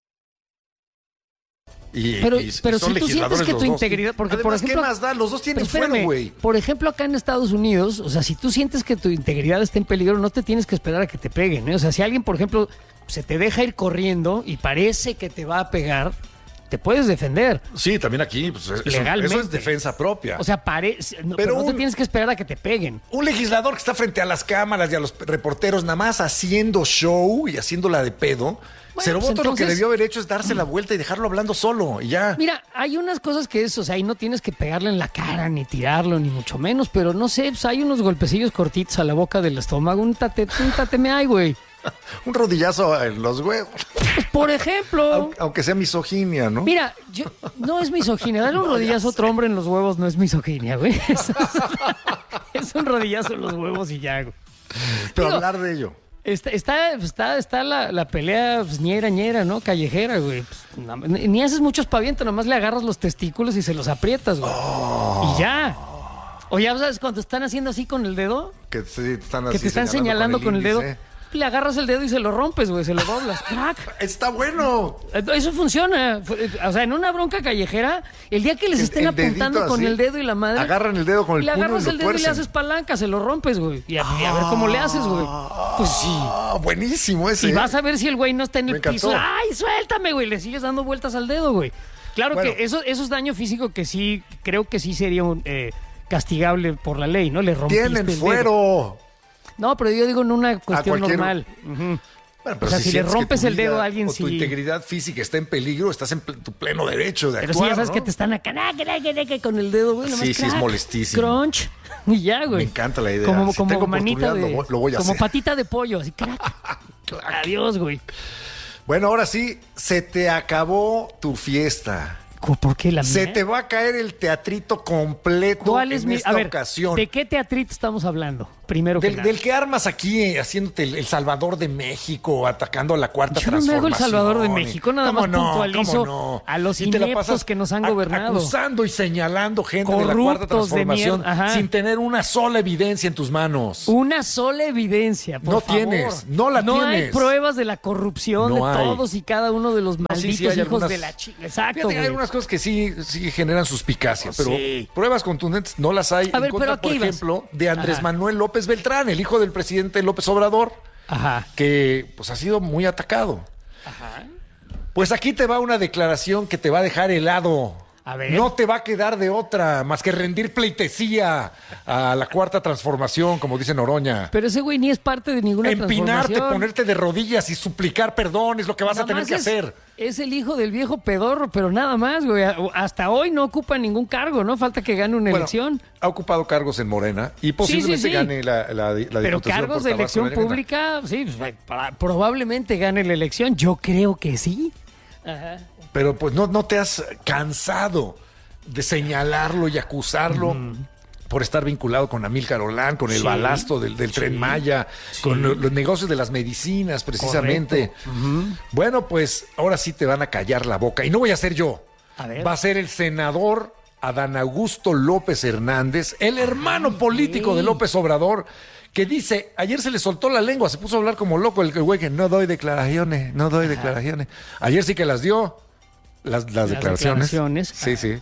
Pero si tú sientes que tu integridad... Porque, además, por ejemplo, ¿qué más da? Los dos tienen fuero, güey. Por ejemplo, acá en Estados Unidos, o sea, si tú sientes que tu integridad está en peligro, no te tienes que esperar a que te peguen, ¿eh? O sea, si alguien, por ejemplo, se te deja ir corriendo y parece que te va a pegar, te puedes defender. Sí, también aquí, pues, legalmente. Eso es defensa propia. O sea, pero no te tienes que esperar a que te peguen. Un legislador que está frente a las cámaras y a los reporteros nada más haciendo show y haciéndola de pedo... Bueno, Ceroboto lo que debió haber hecho es darse la vuelta y dejarlo hablando solo y ya. Mira, hay unas cosas que o sea, ahí no tienes que pegarle en la cara, ni tirarlo, ni mucho menos, pero no sé, pues hay unos golpecillos cortitos a la boca del estómago, un tateme hay, güey. Un rodillazo en los huevos. Pues, por ejemplo. Aunque sea misoginia, ¿no? Mira, no es misoginia. Darle un rodillazo a otro hombre en los huevos no es misoginia, güey. Es un rodillazo en los huevos y ya, güey. Pero hablar de ello. Está la pelea pues, ñera, ¿no? Callejera, güey. Pues, ni haces mucho espaviento, nomás le agarras los testículos y se los aprietas, güey. Y ya. O ya sabes, cuando están haciendo así con el dedo. Que te están señalando con el dedo. Le agarras el dedo y se lo rompes, güey, se lo doblas. ¡Crack! ¡Está bueno! Eso funciona. O sea, en una bronca callejera, el día que les estén apuntando con el dedo y la madre... Agarran el dedo con el puño y lo agarras el dedo y le haces palanca, se lo rompes, güey. Y a ver cómo le haces, güey. Pues sí. Buenísimo ese. Y vas a ver si el güey no está en el piso. ¡Ay, suéltame, güey! Le sigues dando vueltas al dedo, güey. Claro que eso es daño físico que sí, creo que sí sería castigable por la ley, ¿no? Le rompiste el dedo. ¡Tienen fuero! No, pero yo digo en una cuestión normal. Bueno, pero o sea, si le rompes el dedo a alguien, o tu integridad física está en peligro, estás en tu pleno derecho de actuar, pero si ya sabes, ¿no? Que te están acá con el dedo, güey. Sí, es molestísimo. Crunch. Y ya, güey. Me encanta la idea. Como manita lo voy a hacer. Patita de pollo, así, crack. Adiós, güey. Bueno, ahora sí, se te acabó tu fiesta. ¿Por qué la mía? Se te va a caer el teatrito completo en esta ocasión. ¿De qué teatrito estamos hablando? Primero que nada. Del que armas aquí, haciéndote el Salvador de México, atacando a la Cuarta Transformación. Yo no me hago el Salvador de México, nada más puntualizo a los ineptos que nos han gobernado. Acusando y señalando gente de la Cuarta Transformación sin tener una sola evidencia en tus manos. Una sola evidencia, por favor. No la tienes. No hay pruebas de la corrupción de todos y cada uno de los malditos hijos de la chica. Exacto, hay algunas cosas que sí generan suspicacia, pero pruebas contundentes no las hay. En contra, por ejemplo, de Andrés Manuel López Beltrán, el hijo del presidente López Obrador, que pues ha sido muy atacado. Pues aquí te va una declaración que te va a dejar helado. A ver. No te va a quedar de otra más que rendir pleitesía a la Cuarta Transformación, como dice Noroña. Pero ese güey ni es parte de ninguna transformación. Empinarte, ponerte de rodillas y suplicar perdón es lo que vas a tener que hacer. Es el hijo del viejo pedorro, pero nada más, güey. Hasta hoy no ocupa ningún cargo, ¿no? Falta que gane una elección. Ha ocupado cargos en Morena y posiblemente gane la diputación. Pero cargos de elección pública, sí, pues, probablemente gane la elección. Yo creo que sí. Ajá. Pero pues no te has cansado de señalarlo y acusarlo por estar vinculado con Amílcar Olán, con el balasto del Tren Maya, con los negocios de las medicinas, precisamente. Bueno, pues ahora sí te van a callar la boca. Y no voy a ser yo. Va a ser el senador Adán Augusto López Hernández, el hermano político de López Obrador, que dice, ayer se le soltó la lengua, se puso a hablar como loco el güey que no doy declaraciones. Ayer sí que las dio. Las declaraciones. Sí.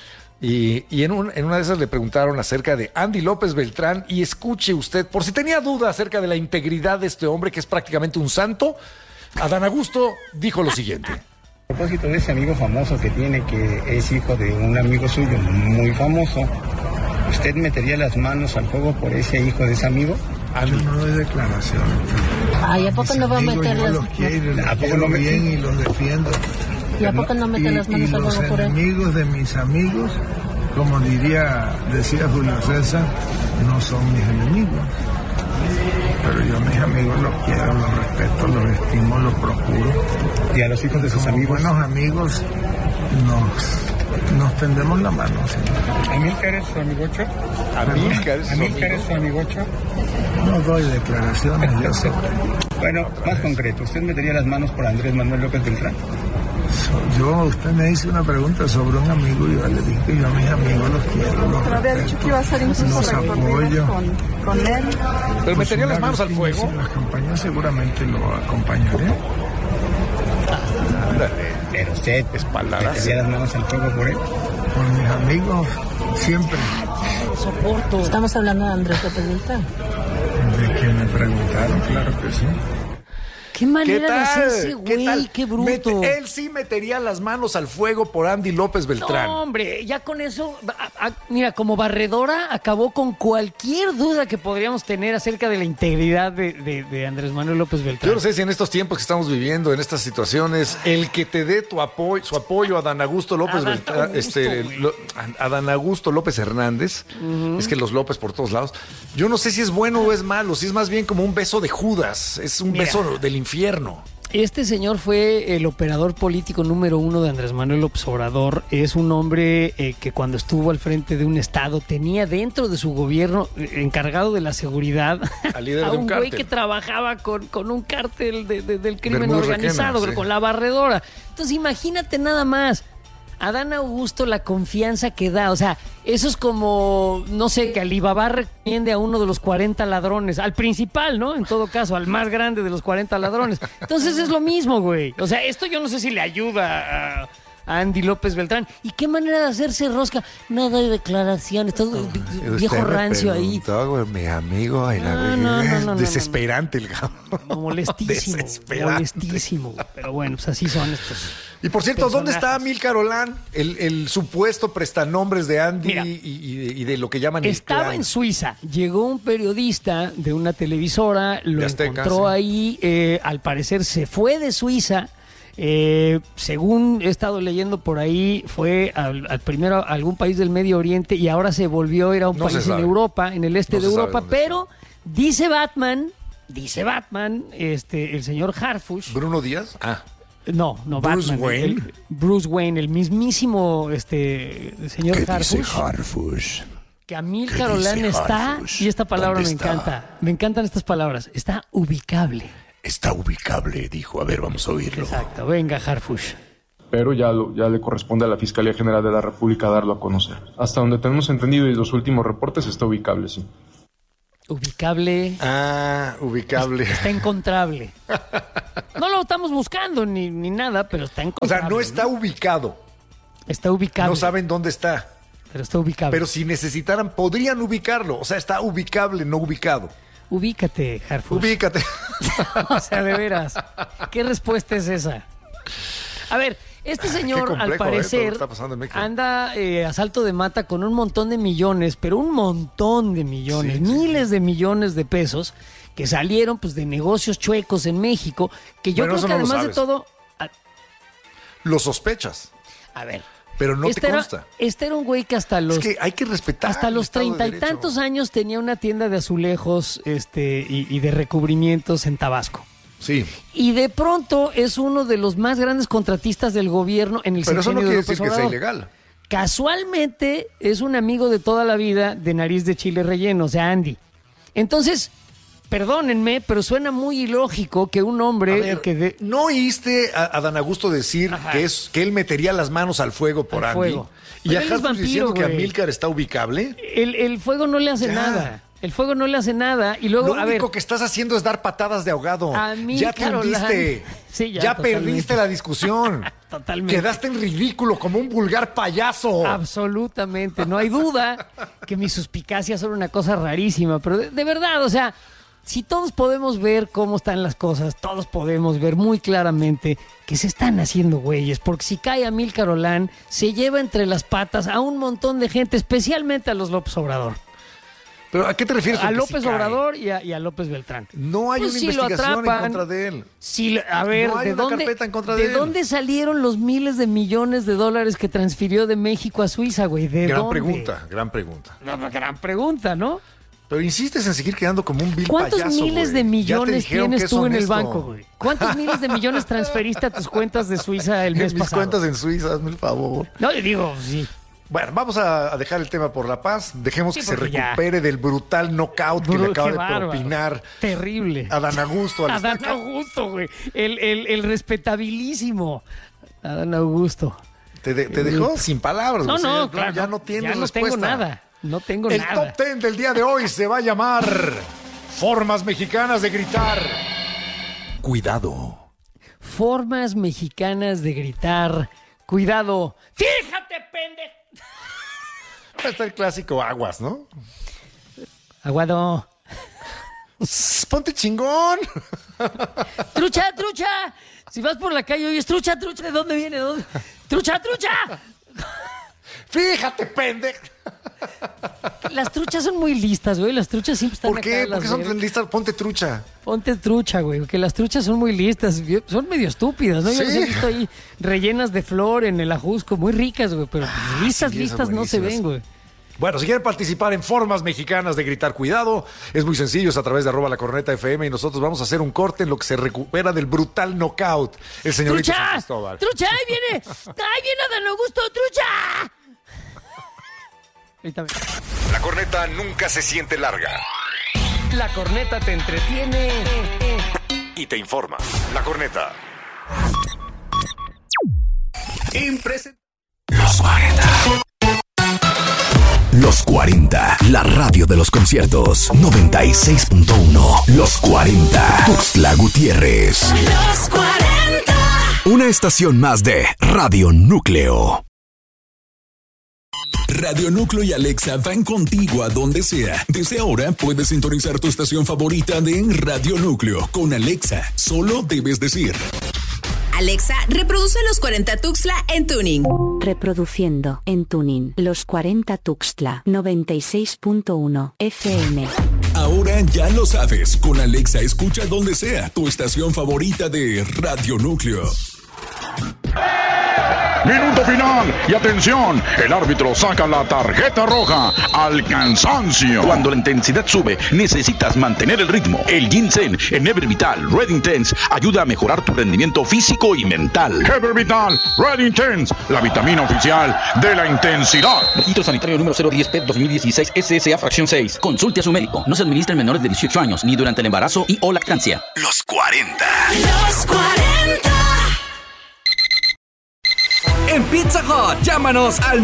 Y en una de esas le preguntaron acerca de Andy López Beltrán, y escuche usted, por si tenía duda acerca de la integridad de este hombre que es prácticamente un santo, Adán Augusto dijo lo siguiente. A propósito de ese amigo famoso que tiene, que es hijo de un amigo suyo muy famoso, ¿usted metería las manos al fuego por ese hijo de ese amigo? Yo no doy declaración. Ay, ¿a poco no va a meter las manos? ¿A poco no bien y los defiendo? ¿Y a poco no mete las manos al fuego por él? Los enemigos de mis amigos, como decía Julio César, no son mis enemigos. Pero yo a mis amigos los quiero, los respeto, los estimo, los procuro. ¿Y a los hijos de sus amigos? Buenos amigos nos tendemos la mano. ¿Sí? ¿Amílcar es su amigocho? ¿Amílcar es su amigocho? No doy declaraciones yo sobre. Bueno, más concreto, ¿usted metería las manos por Andrés Manuel López Beltrán? Usted me hizo una pregunta sobre un amigo y yo le dije que yo a mis amigos los quiero, los respeto, había dicho que iba a ser los apoyo. Con él. ¿Pero metería las manos al fuego? En las campañas seguramente lo acompañaré. Pero usted metería las manos al fuego por él. Por mis amigos, siempre. Soporto. Estamos hablando de Andrés López Beltrán. De que me preguntaron, claro que sí. Qué manera de hacerse, güey, qué bruto. Él sí metería las manos al fuego por Andy López Beltrán. No, hombre, ya con eso, mira, como barredora acabó con cualquier duda que podríamos tener acerca de la integridad de Andrés Manuel López Beltrán. Yo no sé si en estos tiempos que estamos viviendo, en estas situaciones, el que te dé su apoyo a Adán Augusto López Beltrán, Adán Augusto López Hernández, es que los López por todos lados, yo no sé si es bueno o es malo, si es más bien como un beso de Judas, es un beso del infierno. Este señor fue el operador político número 1 de Andrés Manuel López Obrador. Es un hombre que cuando estuvo al frente de un estado tenía dentro de su gobierno encargado de la seguridad al líder a de un güey que trabajaba con un cártel del crimen Bermúdez organizado, Requena, sí. Con la barredora. Entonces imagínate nada más. Adán Augusto, la confianza que da, o sea, eso es como, no sé, que Alibaba recomiende a uno de los 40 ladrones, al principal, ¿no? En todo caso, al más grande de los 40 ladrones. Entonces es lo mismo, güey. O sea, esto yo no sé si le ayuda a Andy López Beltrán. ¿Y qué manera de hacerse rosca? Nada de declaraciones, todo viejo rancio ahí. Güey, mi amigo, no, desesperante el cabrón. Molestísimo. Pero bueno, pues así son estos. Y por cierto, ¿dónde está Amílcar Olán? El supuesto prestanombres de Andy. Mira, y de lo que llaman el Estaba clan. En Suiza. Llegó un periodista de una televisora, lo Azteca, encontró ahí. Al parecer se fue de Suiza. Según he estado leyendo por ahí, fue al primero a algún país del Medio Oriente y ahora se volvió a ir a un país en Europa, en el este de Europa. Pero dice Batman, el señor Harfush. ¿Bruno Díaz? No, Bruce Batman. Wayne. Bruce Wayne, el mismísimo señor Harfush. Que Amílcar Olán está, y esta palabra me encanta. Me encantan estas palabras. Está ubicable. Está ubicable, dijo. A ver, vamos a oírlo. Exacto, venga, Harfush. Pero ya le corresponde a la Fiscalía General de la República darlo a conocer. Hasta donde tenemos entendido y los últimos reportes está ubicable, sí. Ubicable. Ubicable. Está encontrable. No lo estamos buscando ni nada, pero está encontrable. O sea, no está ubicado. Está ubicable. No saben dónde está. Pero está ubicable. Pero si necesitaran, podrían ubicarlo. O sea, está ubicable, no ubicado. Ubícate, Harfush. Ubícate. O sea, de veras. ¿Qué respuesta es esa? A ver, este señor, complejo, al parecer, anda a salto de mata con un montón de millones, pero un montón de millones, miles de millones de pesos que salieron pues de negocios chuecos en México, que yo creo que además de todo... Lo sospechas. A ver... Pero no te consta. Este era un güey que hasta los... Es que hay que respetar. Hasta los 30 y tantos años tenía una tienda de azulejos y de recubrimientos en Tabasco. Sí. Y de pronto es uno de los más grandes contratistas del gobierno en el Pero eso no quiere decir Obrador. Que sea ilegal. Casualmente es un amigo de toda la vida de nariz de chile relleno, o sea, Andy. Entonces... Perdónenme, pero suena muy ilógico que un hombre... ¿No oíste a Adán Augusto decir que él metería las manos al fuego por Andy? Fuego. Y a Harfush diciendo que Amílcar está ubicable. El fuego no le hace nada. El fuego no le hace nada. Y luego, Lo único que estás haciendo es dar patadas de ahogado. Ya te hundiste. Sí, ya perdiste la discusión. Totalmente. Quedaste en ridículo como un vulgar payaso. Absolutamente. No hay duda que mis suspicacias son una cosa rarísima. Pero de verdad, o sea... Si todos podemos ver cómo están las cosas, todos podemos ver muy claramente que se están haciendo güeyes, porque si cae Amílcar Olán, se lleva entre las patas a un montón de gente, especialmente a los López Obrador. ¿Pero a qué te refieres? A López Obrador y a López Beltrán. No hay una investigación en contra de él. A ver, no hay ¿de una carpeta en contra de él? dónde salieron los miles de millones de dólares que transfirió de México a Suiza, güey? ¿De dónde? Gran pregunta. No, gran pregunta, ¿no? Pero insistes en seguir quedando como un vil ¿Cuántos payaso, miles de millones tienes tú en el banco, güey? ¿Cuántos miles de millones transferiste a tus cuentas de Suiza el mes pasado? Mis cuentas en Suiza, hazme el favor. No, digo, sí. Bueno, vamos a dejar el tema por la paz. Dejemos que se recupere del brutal knockout que le acaba de propinar. Terrible. Adán Augusto. Adán Augusto, güey. El respetabilísimo Adán Augusto. Te dejó sin palabras. No, güey. claro. Ya no tienes ya no respuesta. tengo nada. No tengo el nada. El top 10 del día de hoy se va a llamar Formas Mexicanas de Gritar. Cuidado. Formas mexicanas de gritar. Cuidado. ¡Fíjate, pendejo! Está el clásico aguas, ¿no? Aguado. Ponte chingón. ¡Trucha, trucha! Si vas por la calle y oyes trucha, trucha, ¿de dónde viene? ¡Trucha, trucha! Fíjate, pendejo. Las truchas son muy listas, güey. Las truchas siempre están ¿Por qué? ¿Por qué son tan listas? Ponte trucha. Ponte trucha, güey. Porque las truchas son muy listas. Son medio estúpidas, ¿no? ¿Sí? Yo las he visto ahí rellenas de flor en el Ajusco. Muy ricas, güey. Pero listas no se ven, güey. Bueno, si quieren participar en Formas Mexicanas de Gritar Cuidado, es muy sencillo, es a través de @lacornetafm y nosotros vamos a hacer un corte en lo que se recupera del brutal knockout. El señorito San Cristóbal. ¡Trucha! ¡Ahí viene! ¡Ahí viene Adán Augusto! ¡Trucha! La corneta nunca se siente larga. La corneta te entretiene y te informa. La corneta. Los 40. Los 40, la radio de los conciertos. 96.1. Los 40. Tuxtla Gutiérrez. Los 40. Una estación más de Radio Núcleo. Radio Núcleo y Alexa van contigo a donde sea. Desde ahora puedes sintonizar tu estación favorita de Radio Núcleo. Con Alexa, solo debes decir: Alexa, reproduce Los 40 Tuxtla en tuning. Reproduciendo en tuning Los 40 Tuxtla 96.1 FM. Ahora ya lo sabes. Con Alexa escucha donde sea tu estación favorita de Radio Núcleo. Minuto final y atención, el árbitro saca la tarjeta roja al cansancio. Cuando la intensidad sube, necesitas mantener el ritmo. El ginseng en Evervital Red Intense ayuda a mejorar tu rendimiento físico y mental. Evervital Red Intense, la vitamina oficial de la intensidad. Registro sanitario número 010-PET 2016 SSA fracción 6. Consulte a su médico. No se administra en menores de 18 años ni durante el embarazo y o lactancia. Los 40. Los 40. En Pizza Hut, llámanos al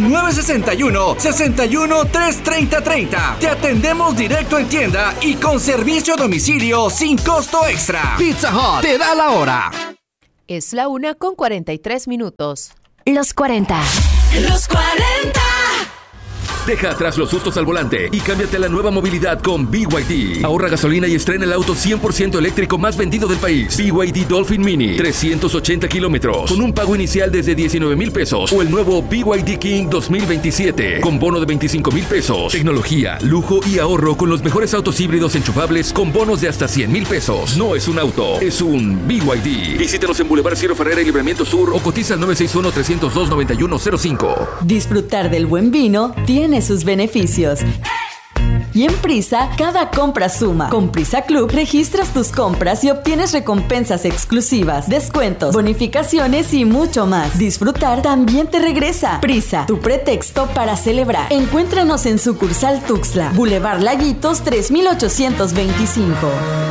961-61-330-30. Te atendemos directo en tienda y con servicio a domicilio sin costo extra. Pizza Hut te da la hora. Es la 1:43. Los 40. Los 40. Deja atrás los sustos al volante y cámbiate a la nueva movilidad con BYD. Ahorra gasolina y estrena el auto 100% eléctrico más vendido del país. BYD Dolphin Mini, 380 kilómetros, con un pago inicial desde 19,000 pesos. O el nuevo BYD King 2027, con bono de 25,000 pesos. Tecnología, lujo y ahorro con los mejores autos híbridos enchufables con bonos de hasta 100,000 pesos. No es un auto, es un BYD. Visítanos en Boulevard Ciro Ferrera y Libramiento Sur o cotiza al 961-302-9105. Disfrutar del buen vino tiene sus beneficios. Y en Prisa, cada compra suma. Con Prisa Club, registras tus compras y obtienes recompensas exclusivas, descuentos, bonificaciones y mucho más. Disfrutar también te regresa. Prisa, tu pretexto para celebrar. Encuéntranos en sucursal Tuxtla, Boulevard Laguitos 3825.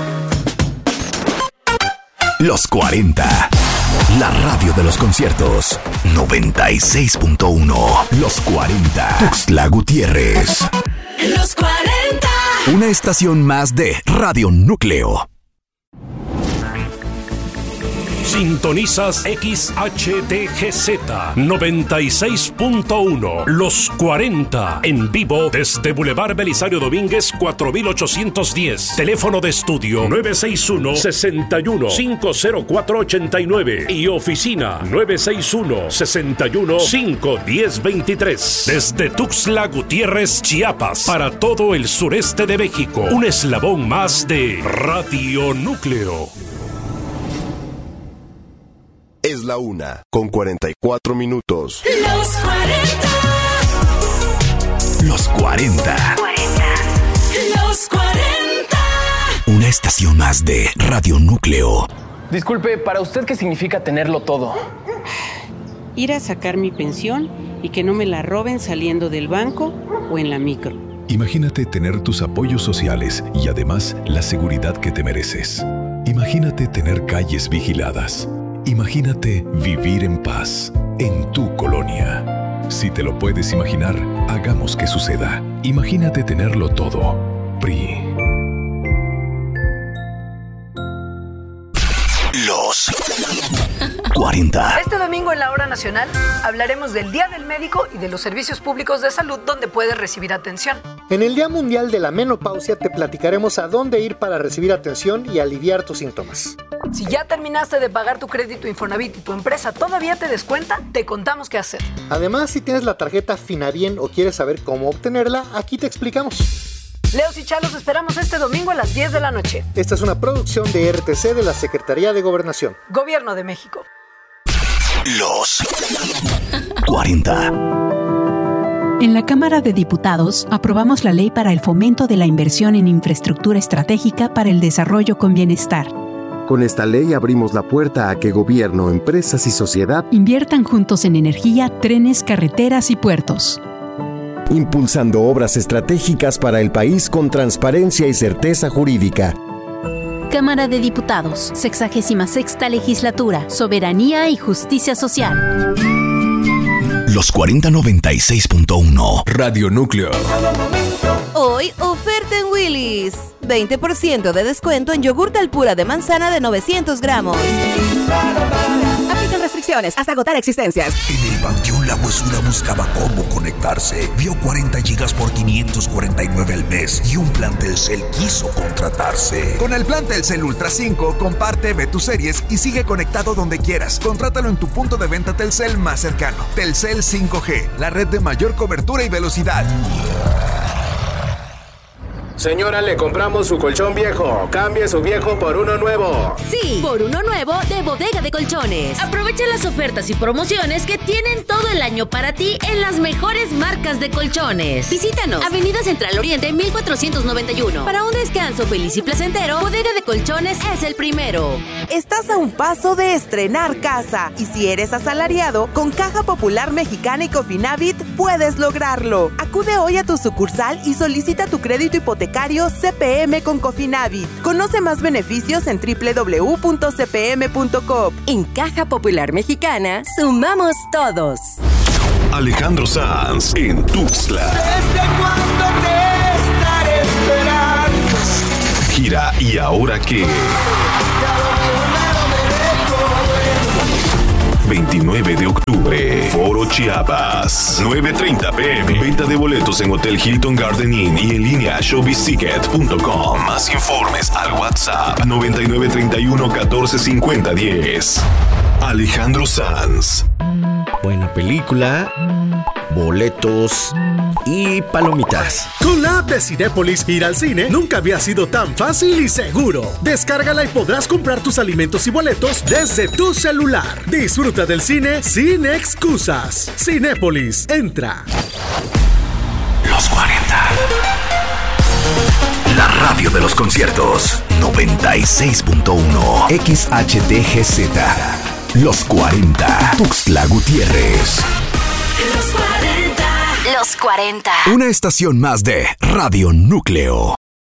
Los 40. La radio de los conciertos. 96.1. Los 40. Tuxtla Gutiérrez. Los 40. Una estación más de Radio Núcleo. Sintonizas XHDGZ 96.1 Los 40 en vivo desde Boulevard Belisario Domínguez 4810. Teléfono de estudio 961-61-50489 y oficina 961-61-51023. Desde Tuxtla Gutiérrez, Chiapas, para todo el sureste de México. Un eslabón más de Radio Núcleo. Es la 1:44. Los 40. Los 40. Los Los 40. Una estación más de Radio Núcleo. Disculpe, ¿para usted qué significa tenerlo todo? Ir a sacar mi pensión y que no me la roben saliendo del banco o en la micro. Imagínate tener tus apoyos sociales y además la seguridad que te mereces. Imagínate tener calles vigiladas. Imagínate vivir en paz en tu colonia. Si te lo puedes imaginar, hagamos que suceda. Imagínate tenerlo todo. PRI. Los 40. Este domingo en la Hora Nacional hablaremos del Día del Médico y de los servicios públicos de salud donde puedes recibir atención. En el Día Mundial de la Menopausia te platicaremos a dónde ir para recibir atención y aliviar tus síntomas. Si ya terminaste de pagar tu crédito Infonavit y tu empresa todavía te descuenta, te contamos qué hacer. Además, si tienes la tarjeta Finabien o quieres saber cómo obtenerla, aquí te explicamos. Leos y Chalos esperamos este domingo a las 10 de la noche. Esta es una producción de RTC de la Secretaría de Gobernación. Gobierno de México. Los 40. En la Cámara de Diputados aprobamos la ley para el fomento de la inversión en infraestructura estratégica para el desarrollo con bienestar. Con esta ley abrimos la puerta a que gobierno, empresas y sociedad inviertan juntos en energía, trenes, carreteras y puertos. Impulsando obras estratégicas para el país con transparencia y certeza jurídica. Cámara de Diputados, 66ª Legislatura, Soberanía y Justicia Social. Los 4096.1 Radio Núcleo. Hoy, oferta en Willy's. 20% de descuento en yogurt Alpura de manzana de 900 gramos. Aplican restricciones hasta agotar existencias. En el Panteón La Huesura buscaba cómo conectarse. Vio 40 gigas por 549 al mes y un plan Telcel quiso contratarse. Con el plan Telcel Ultra 5, comparte, ve tus series y sigue conectado donde quieras. Contrátalo en tu punto de venta Telcel más cercano. Telcel 5G, la red de mayor cobertura y velocidad. Señora, le compramos su colchón viejo. Cambie su viejo por uno nuevo. Sí, por uno nuevo de Bodega de Colchones. Aprovecha las ofertas y promociones que tienen todo el año para ti en las mejores marcas de colchones. Visítanos. Avenida Central Oriente 1491. Para un descanso feliz y placentero, Bodega de Colchones es el primero. Estás a un paso de estrenar casa. Y si eres asalariado, con Caja Popular Mexicana y Cofinavit puedes lograrlo. Acude hoy a tu sucursal y solicita tu crédito hipotecario CPM con Cofinavit. Conoce más beneficios en www.cpm.com. En Caja Popular Mexicana, sumamos todos. Alejandro Sanz en Tuxtla. ¿Desde cuándo te estaré esperando? Gira ¿Y ahora qué? 29 de octubre, Foro Chiapas, 9:30 p.m. Venta de boletos en Hotel Hilton Garden Inn y en línea showbizticket.com. Más informes al WhatsApp 9931 1450 10. Alejandro Sanz. Buena película, boletos y palomitas. Con la app de Cinépolis, ir al cine nunca había sido tan fácil y seguro. Descárgala y podrás comprar tus alimentos y boletos desde tu celular. Disfruta del cine sin excusas. Cinépolis, entra. Los 40. La radio de los conciertos. 96.1 XHTGZ. Los 40. Tuxtla Gutiérrez. Los 40. Los 40. Una estación más de Radio Núcleo.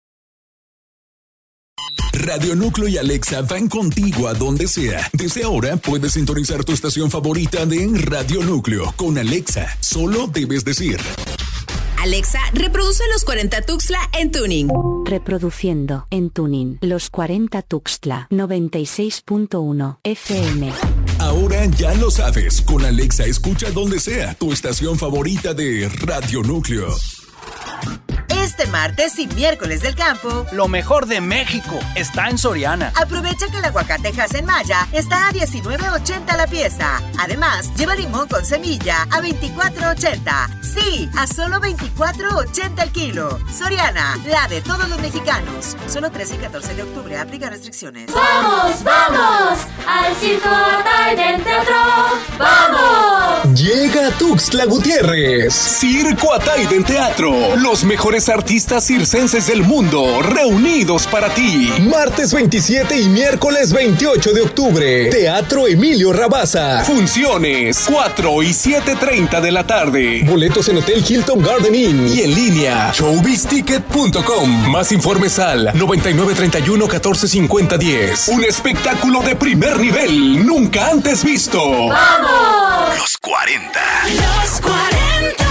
Radio Núcleo y Alexa van contigo a donde sea. Desde ahora puedes sintonizar tu estación favorita de Radio Núcleo. Con Alexa, solo debes decir: Alexa, reproduce Los 40 Tuxtla en Tuning. Reproduciendo en Tuning Los 40 Tuxtla 96.1 FM. Ahora ya lo sabes. Con Alexa escucha donde sea tu estación favorita de Radio Núcleo. Este martes y miércoles del campo, lo mejor de México está en Soriana. Aprovecha que el aguacate en Maya está a $19.80 la pieza. Además, lleva limón con semilla a $24.80. Sí, a solo $24.80 el kilo. Soriana, la de todos los mexicanos. Solo 13 y 14 de octubre, aplica restricciones. ¡Vamos, vamos! ¡Al circo Atay del Teatro! ¡Vamos! Llega Arena Tuxtla Gutiérrez. Circo Ataide Teatro. Los mejores artistas circenses del mundo reunidos para ti. Martes 27 y miércoles 28 de octubre. Teatro Emilio Rabasa. Funciones 4 y 7:30 de la tarde. Boletos en Hotel Hilton Garden Inn y en línea showbizticket.com. Más informes al 9931-1450-10. Un espectáculo de primer nivel nunca antes visto. ¡Vamos! Los 40. Los 40.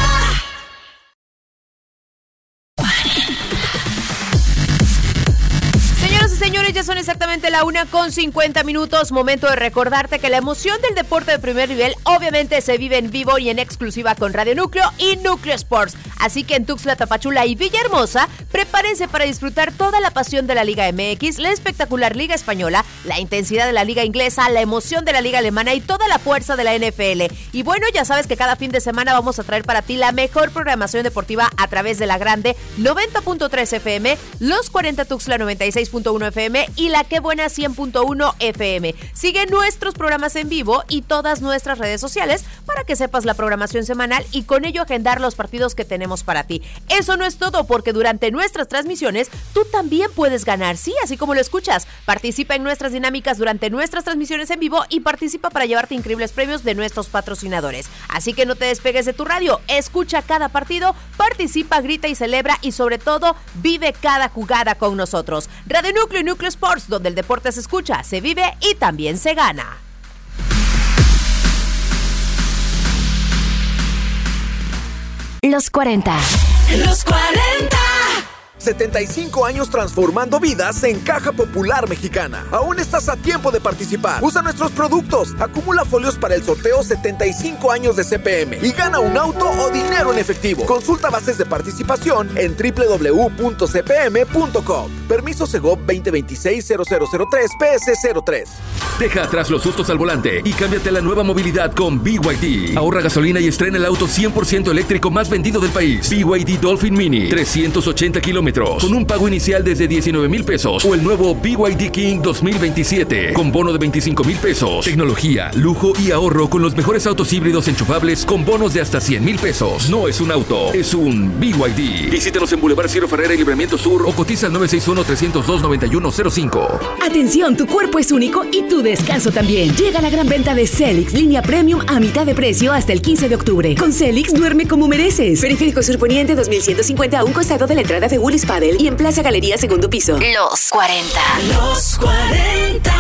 Señoras y señores, ya son exactamente la 1:50. Momento de recordarte que la emoción del deporte de primer nivel obviamente se vive en vivo y en exclusiva con Radio Núcleo y Núcleo Sports. Así que en Tuxtla, Tapachula y Villahermosa, prepárense para disfrutar toda la pasión de la Liga MX, la espectacular Liga Española, la intensidad de la Liga Inglesa, la emoción de la Liga Alemana y toda la fuerza de la NFL. Y bueno, ya sabes que cada fin de semana vamos a traer para ti la mejor programación deportiva a través de la grande 90.3 FM, Los 40 Tuxtla 96.1 FM y la Qué Buena 100.1 FM. Sigue nuestros programas en vivo y todas nuestras redes sociales para que sepas la programación semanal y con ello agendar los partidos que tenemos para ti. Eso no es todo, porque durante nuestras transmisiones tú también puedes ganar, sí, así como lo escuchas. Participa en nuestras dinámicas durante nuestras transmisiones en vivo y participa para llevarte increíbles premios de nuestros patrocinadores. Así que no te despegues de tu radio, escucha cada partido, participa, grita y celebra y sobre todo vive cada jugada con nosotros. Radio Núcleo y Núcleo Sports, donde el deporte se escucha, se vive y también se gana. Los 40. Los 40. 75 años transformando vidas en Caja Popular Mexicana. Aún estás a tiempo de participar. Usa nuestros productos. Acumula folios para el sorteo 75 años de CPM y gana un auto o dinero en efectivo. Consulta bases de participación en www.cpm.com. Permiso Segov 2026-0003 PS03. Deja atrás los sustos al volante y cámbiate a la nueva movilidad con BYD. Ahorra gasolina y estrena el auto 100% eléctrico más vendido del país. BYD Dolphin Mini, 380 kilómetros, con un pago inicial desde 19,000 pesos. O el nuevo BYD King 2027, con bono de 25,000 pesos. Tecnología, lujo y ahorro con los mejores autos híbridos enchufables con bonos de hasta 100,000 pesos. No es un auto, es un BYD. Visítanos en Boulevard Ciro Ferrera y Libramiento Sur o cotiza al 961-302-9105. Atención, tu cuerpo es único y tu descanso también. Llega la gran venta de Celix, línea premium a mitad de precio hasta el 15 de octubre. Con Celix, duerme como mereces. Periférico Sur Poniente 2150 a un costado de la entrada de Woolies Paddle y en Plaza Galería, segundo piso. Los 40. Los 40.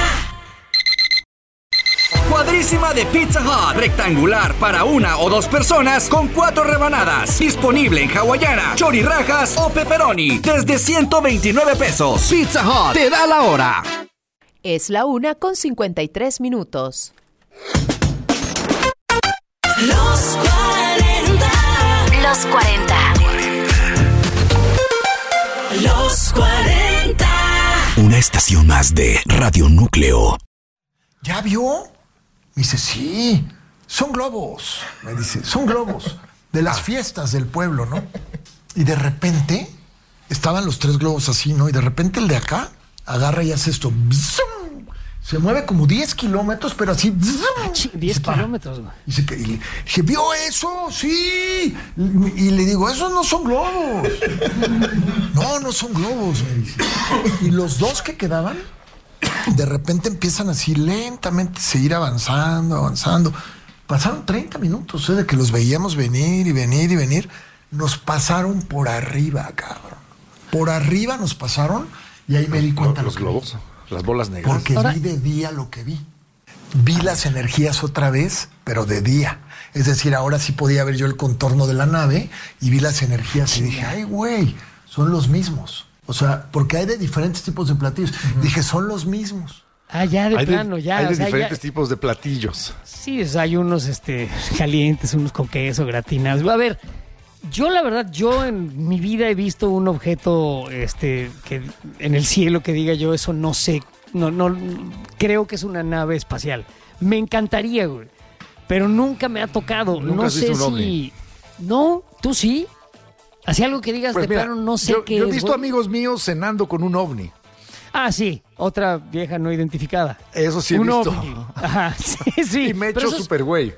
Cuadrísima de Pizza Hut, rectangular para una o dos personas con 4 rebanadas. Disponible en hawaiana, chorirrajas o pepperoni desde 129 pesos. Pizza Hut te da la hora. Es la 1:53. Los 40. Los 40. Los 40. Una estación más de Radio Núcleo. ¿Ya vio? Me dice, sí, son globos. Me dice, son globos de las fiestas del pueblo, ¿no? Y de repente estaban los 3 globos así, ¿no? Y de repente el de acá agarra y hace esto. Se mueve como 10 kilómetros, pero así. 10 kilómetros, güey. Y dije, ¿vio eso? Sí. Y le digo, esos no son globos. No son globos, me dice. Y los 2 que quedaban, de repente empiezan así lentamente a seguir avanzando. Pasaron 30 minutos, de que los veíamos venir y venir. Nos pasaron por arriba, cabrón. Por arriba nos pasaron y ahí me di cuenta. Los globos. Las bolas negras. Porque vi de día lo que vi. Vi las energías otra vez, pero de día. Es decir, ahora sí podía ver yo el contorno de la nave y vi las energías y dije, ay, güey, son los mismos. O sea, porque hay de diferentes tipos de platillos. Dije, son los mismos. Ah, ya de plano, ya. Hay de diferentes tipos de platillos. Sí, o sea, hay unos calientes, unos con queso, gratinados. A ver, yo la verdad, en mi vida he visto un objeto que en el cielo que diga yo, eso no sé, no creo que es una nave espacial. Me encantaría, güey, pero nunca me ha tocado. ¿Nunca has visto un ovni? No, ¿tú sí? Así algo que digas, pues de plano no sé qué es. Yo he visto amigos míos cenando con un ovni. Ah, sí, otra vieja no identificada. Eso sí he visto. OVNI. Ajá, sí. Y me he hecho súper güey.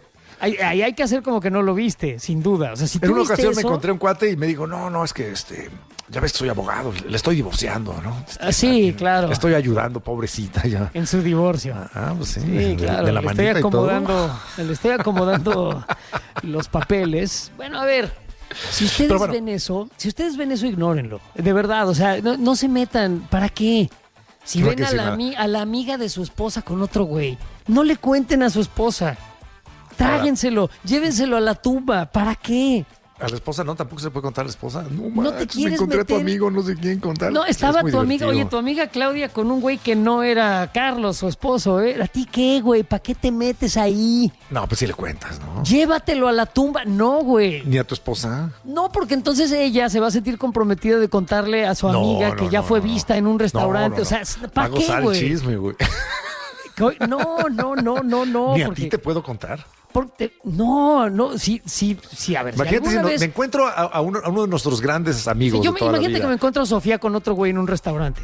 Ahí hay que hacer como que no lo viste, sin duda. O sea, si tú En una viste ocasión eso, me encontré un cuate y me dijo, no, es que ya ves que soy abogado, le estoy divorciando, ¿no? Sí, claro. Le estoy ayudando, pobrecita, ya. En su divorcio. Pues sí. Sí, claro. De la manita y todo. Le estoy acomodando los papeles. Bueno, a ver, si ustedes ven eso, ignórenlo. De verdad, o sea, no se metan. ¿Para qué? Si No, ven que a sí, la, nada. a la amiga de su esposa con otro güey, no le cuenten a su esposa. Tráguenselo, llévenselo a la tumba. ¿Para qué? A la esposa no, tampoco se puede contar a la esposa. No, No te manches, quieres me encontré a tu meter- amigo, no sé quién contar. No, estaba Es muy tu amiga, divertido. oye, tu amiga Claudia con un güey que no era Carlos, su esposo, ¿eh? ¿A ti qué, güey? ¿Para qué te metes ahí? No, pues sí le cuentas, ¿no? Llévatelo a la tumba. No, güey. Ni a tu esposa. No, porque entonces ella se va a sentir comprometida de contarle a su amiga que ya fue vista en un restaurante. O sea, ¿para Va a qué, gozar el güey? chisme, güey. No. Ni a porque- ti te puedo contar. No, sí, a ver. Imagínate si alguna vez- me encuentro a uno de nuestros grandes amigos si yo de toda la imagínate vida. que me encuentro a Sofía con otro güey en un restaurante.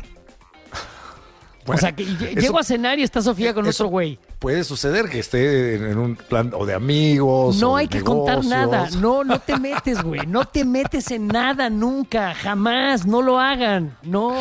Bueno, o sea, que eso- llego a cenar y está Sofía con eso otro güey. Puede suceder que esté en un plan o de amigos. No o de hay que contar negocios. nada. No te metes, güey. No te metes en nada nunca. Jamás. No lo hagan. No.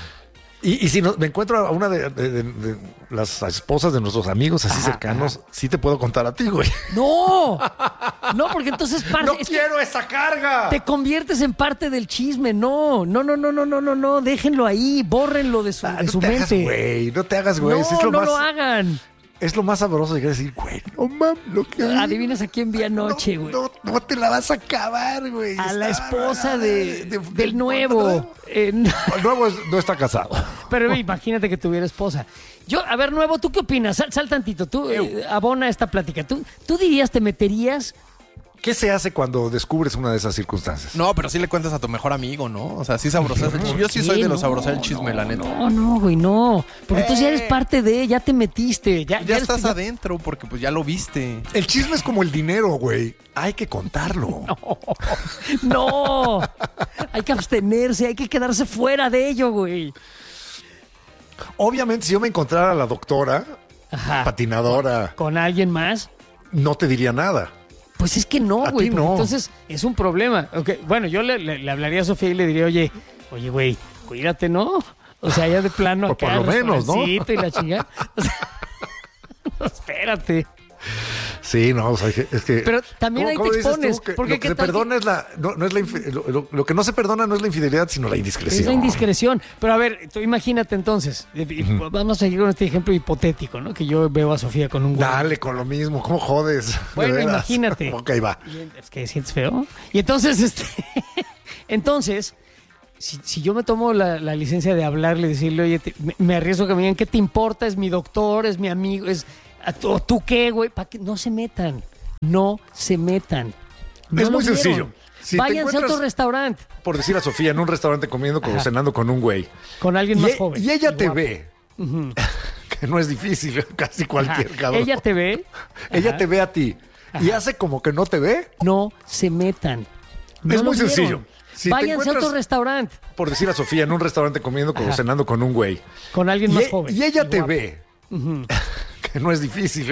Y si me encuentro a una de las esposas de nuestros amigos así cercanos, sí te puedo contar a ti, güey. No. No, porque entonces ¡No quiero esa carga! te conviertes en parte del chisme. No. Déjenlo ahí. Bórrenlo de su, de su no te hagas, mente. güey. No te hagas, güey. No, Sí, es lo no más, lo hagan. Es lo más sabroso de decir, güey, no mames, lo que hay. Adivinas a quién vi anoche, güey. No te la vas a acabar, güey. A la Está- esposa del nuevo. El nuevo no está casado. Pero imagínate que tuviera esposa. A ver, nuevo, ¿tú qué opinas? Sal tantito, tú abona esta plática. ¿Tú dirías, te meterías? ¿Qué se hace cuando descubres una de esas circunstancias? No, pero sí le cuentas a tu mejor amigo, ¿no? O sea, sí sabrosas el chisme. Yo sí soy de los sabrosas el chisme, la neta. No, güey, no. Porque tú ya eres parte de, ya te metiste. Ya Ya eres- estás adentro porque pues ya lo viste. El chisme es como el dinero, güey. Hay que contarlo. No. Hay que abstenerse, hay que quedarse fuera de ello, güey. Obviamente, si yo me encontrara a la doctora, patinadora, ¿Con alguien más? no te diría nada. Pues es que no, A güey. ti porque no. Entonces es un problema. Okay, bueno, yo le hablaría a Sofía y le diría, oye, güey, cuídate, ¿no? O sea, ya de plano O acá. por lo menos, ¿no? restaurancito y la chingada. O sea, espérate. Sí, no, o sea, es que... Pero también ahí te dices tú? expones, Que porque lo que ¿qué se tal perdona es la... No es la lo que no se perdona no es la infidelidad, sino la indiscreción. Es la indiscreción. Pero a ver, tú imagínate entonces. Vamos a seguir con este ejemplo hipotético, ¿no? Que yo veo a Sofía con un güey. Dale, con lo mismo. ¿Cómo jodes? Bueno, De veras. imagínate. Ok, va. Es que sientes feo. Y entonces, entonces, si yo me tomo la licencia de hablarle, decirle, oye, me arriesgo que me digan, ¿qué te importa? Es mi doctor, es mi amigo, ¿tú qué, güey? ¿Para qué? No se metan. No se metan. No Es lo muy vieron. sencillo. Si te Váyanse a encuentras, otro restaurante por decir a Sofía, en un restaurante comiendo o cenando con un güey. con alguien más joven. Y ella y te guapo. ve. Que no es difícil, casi cualquier Ajá. cabrón. Ella te ve. Ella Ajá. te ve a ti. Y hace como que no te ve. No se metan. No Es lo muy vieron. sencillo. Si te Váyanse a encuentras, otro restaurante por decir a Sofía, en un restaurante comiendo o cenando con un güey. con alguien más joven. Y ella y te guapo. ve. Que no es difícil,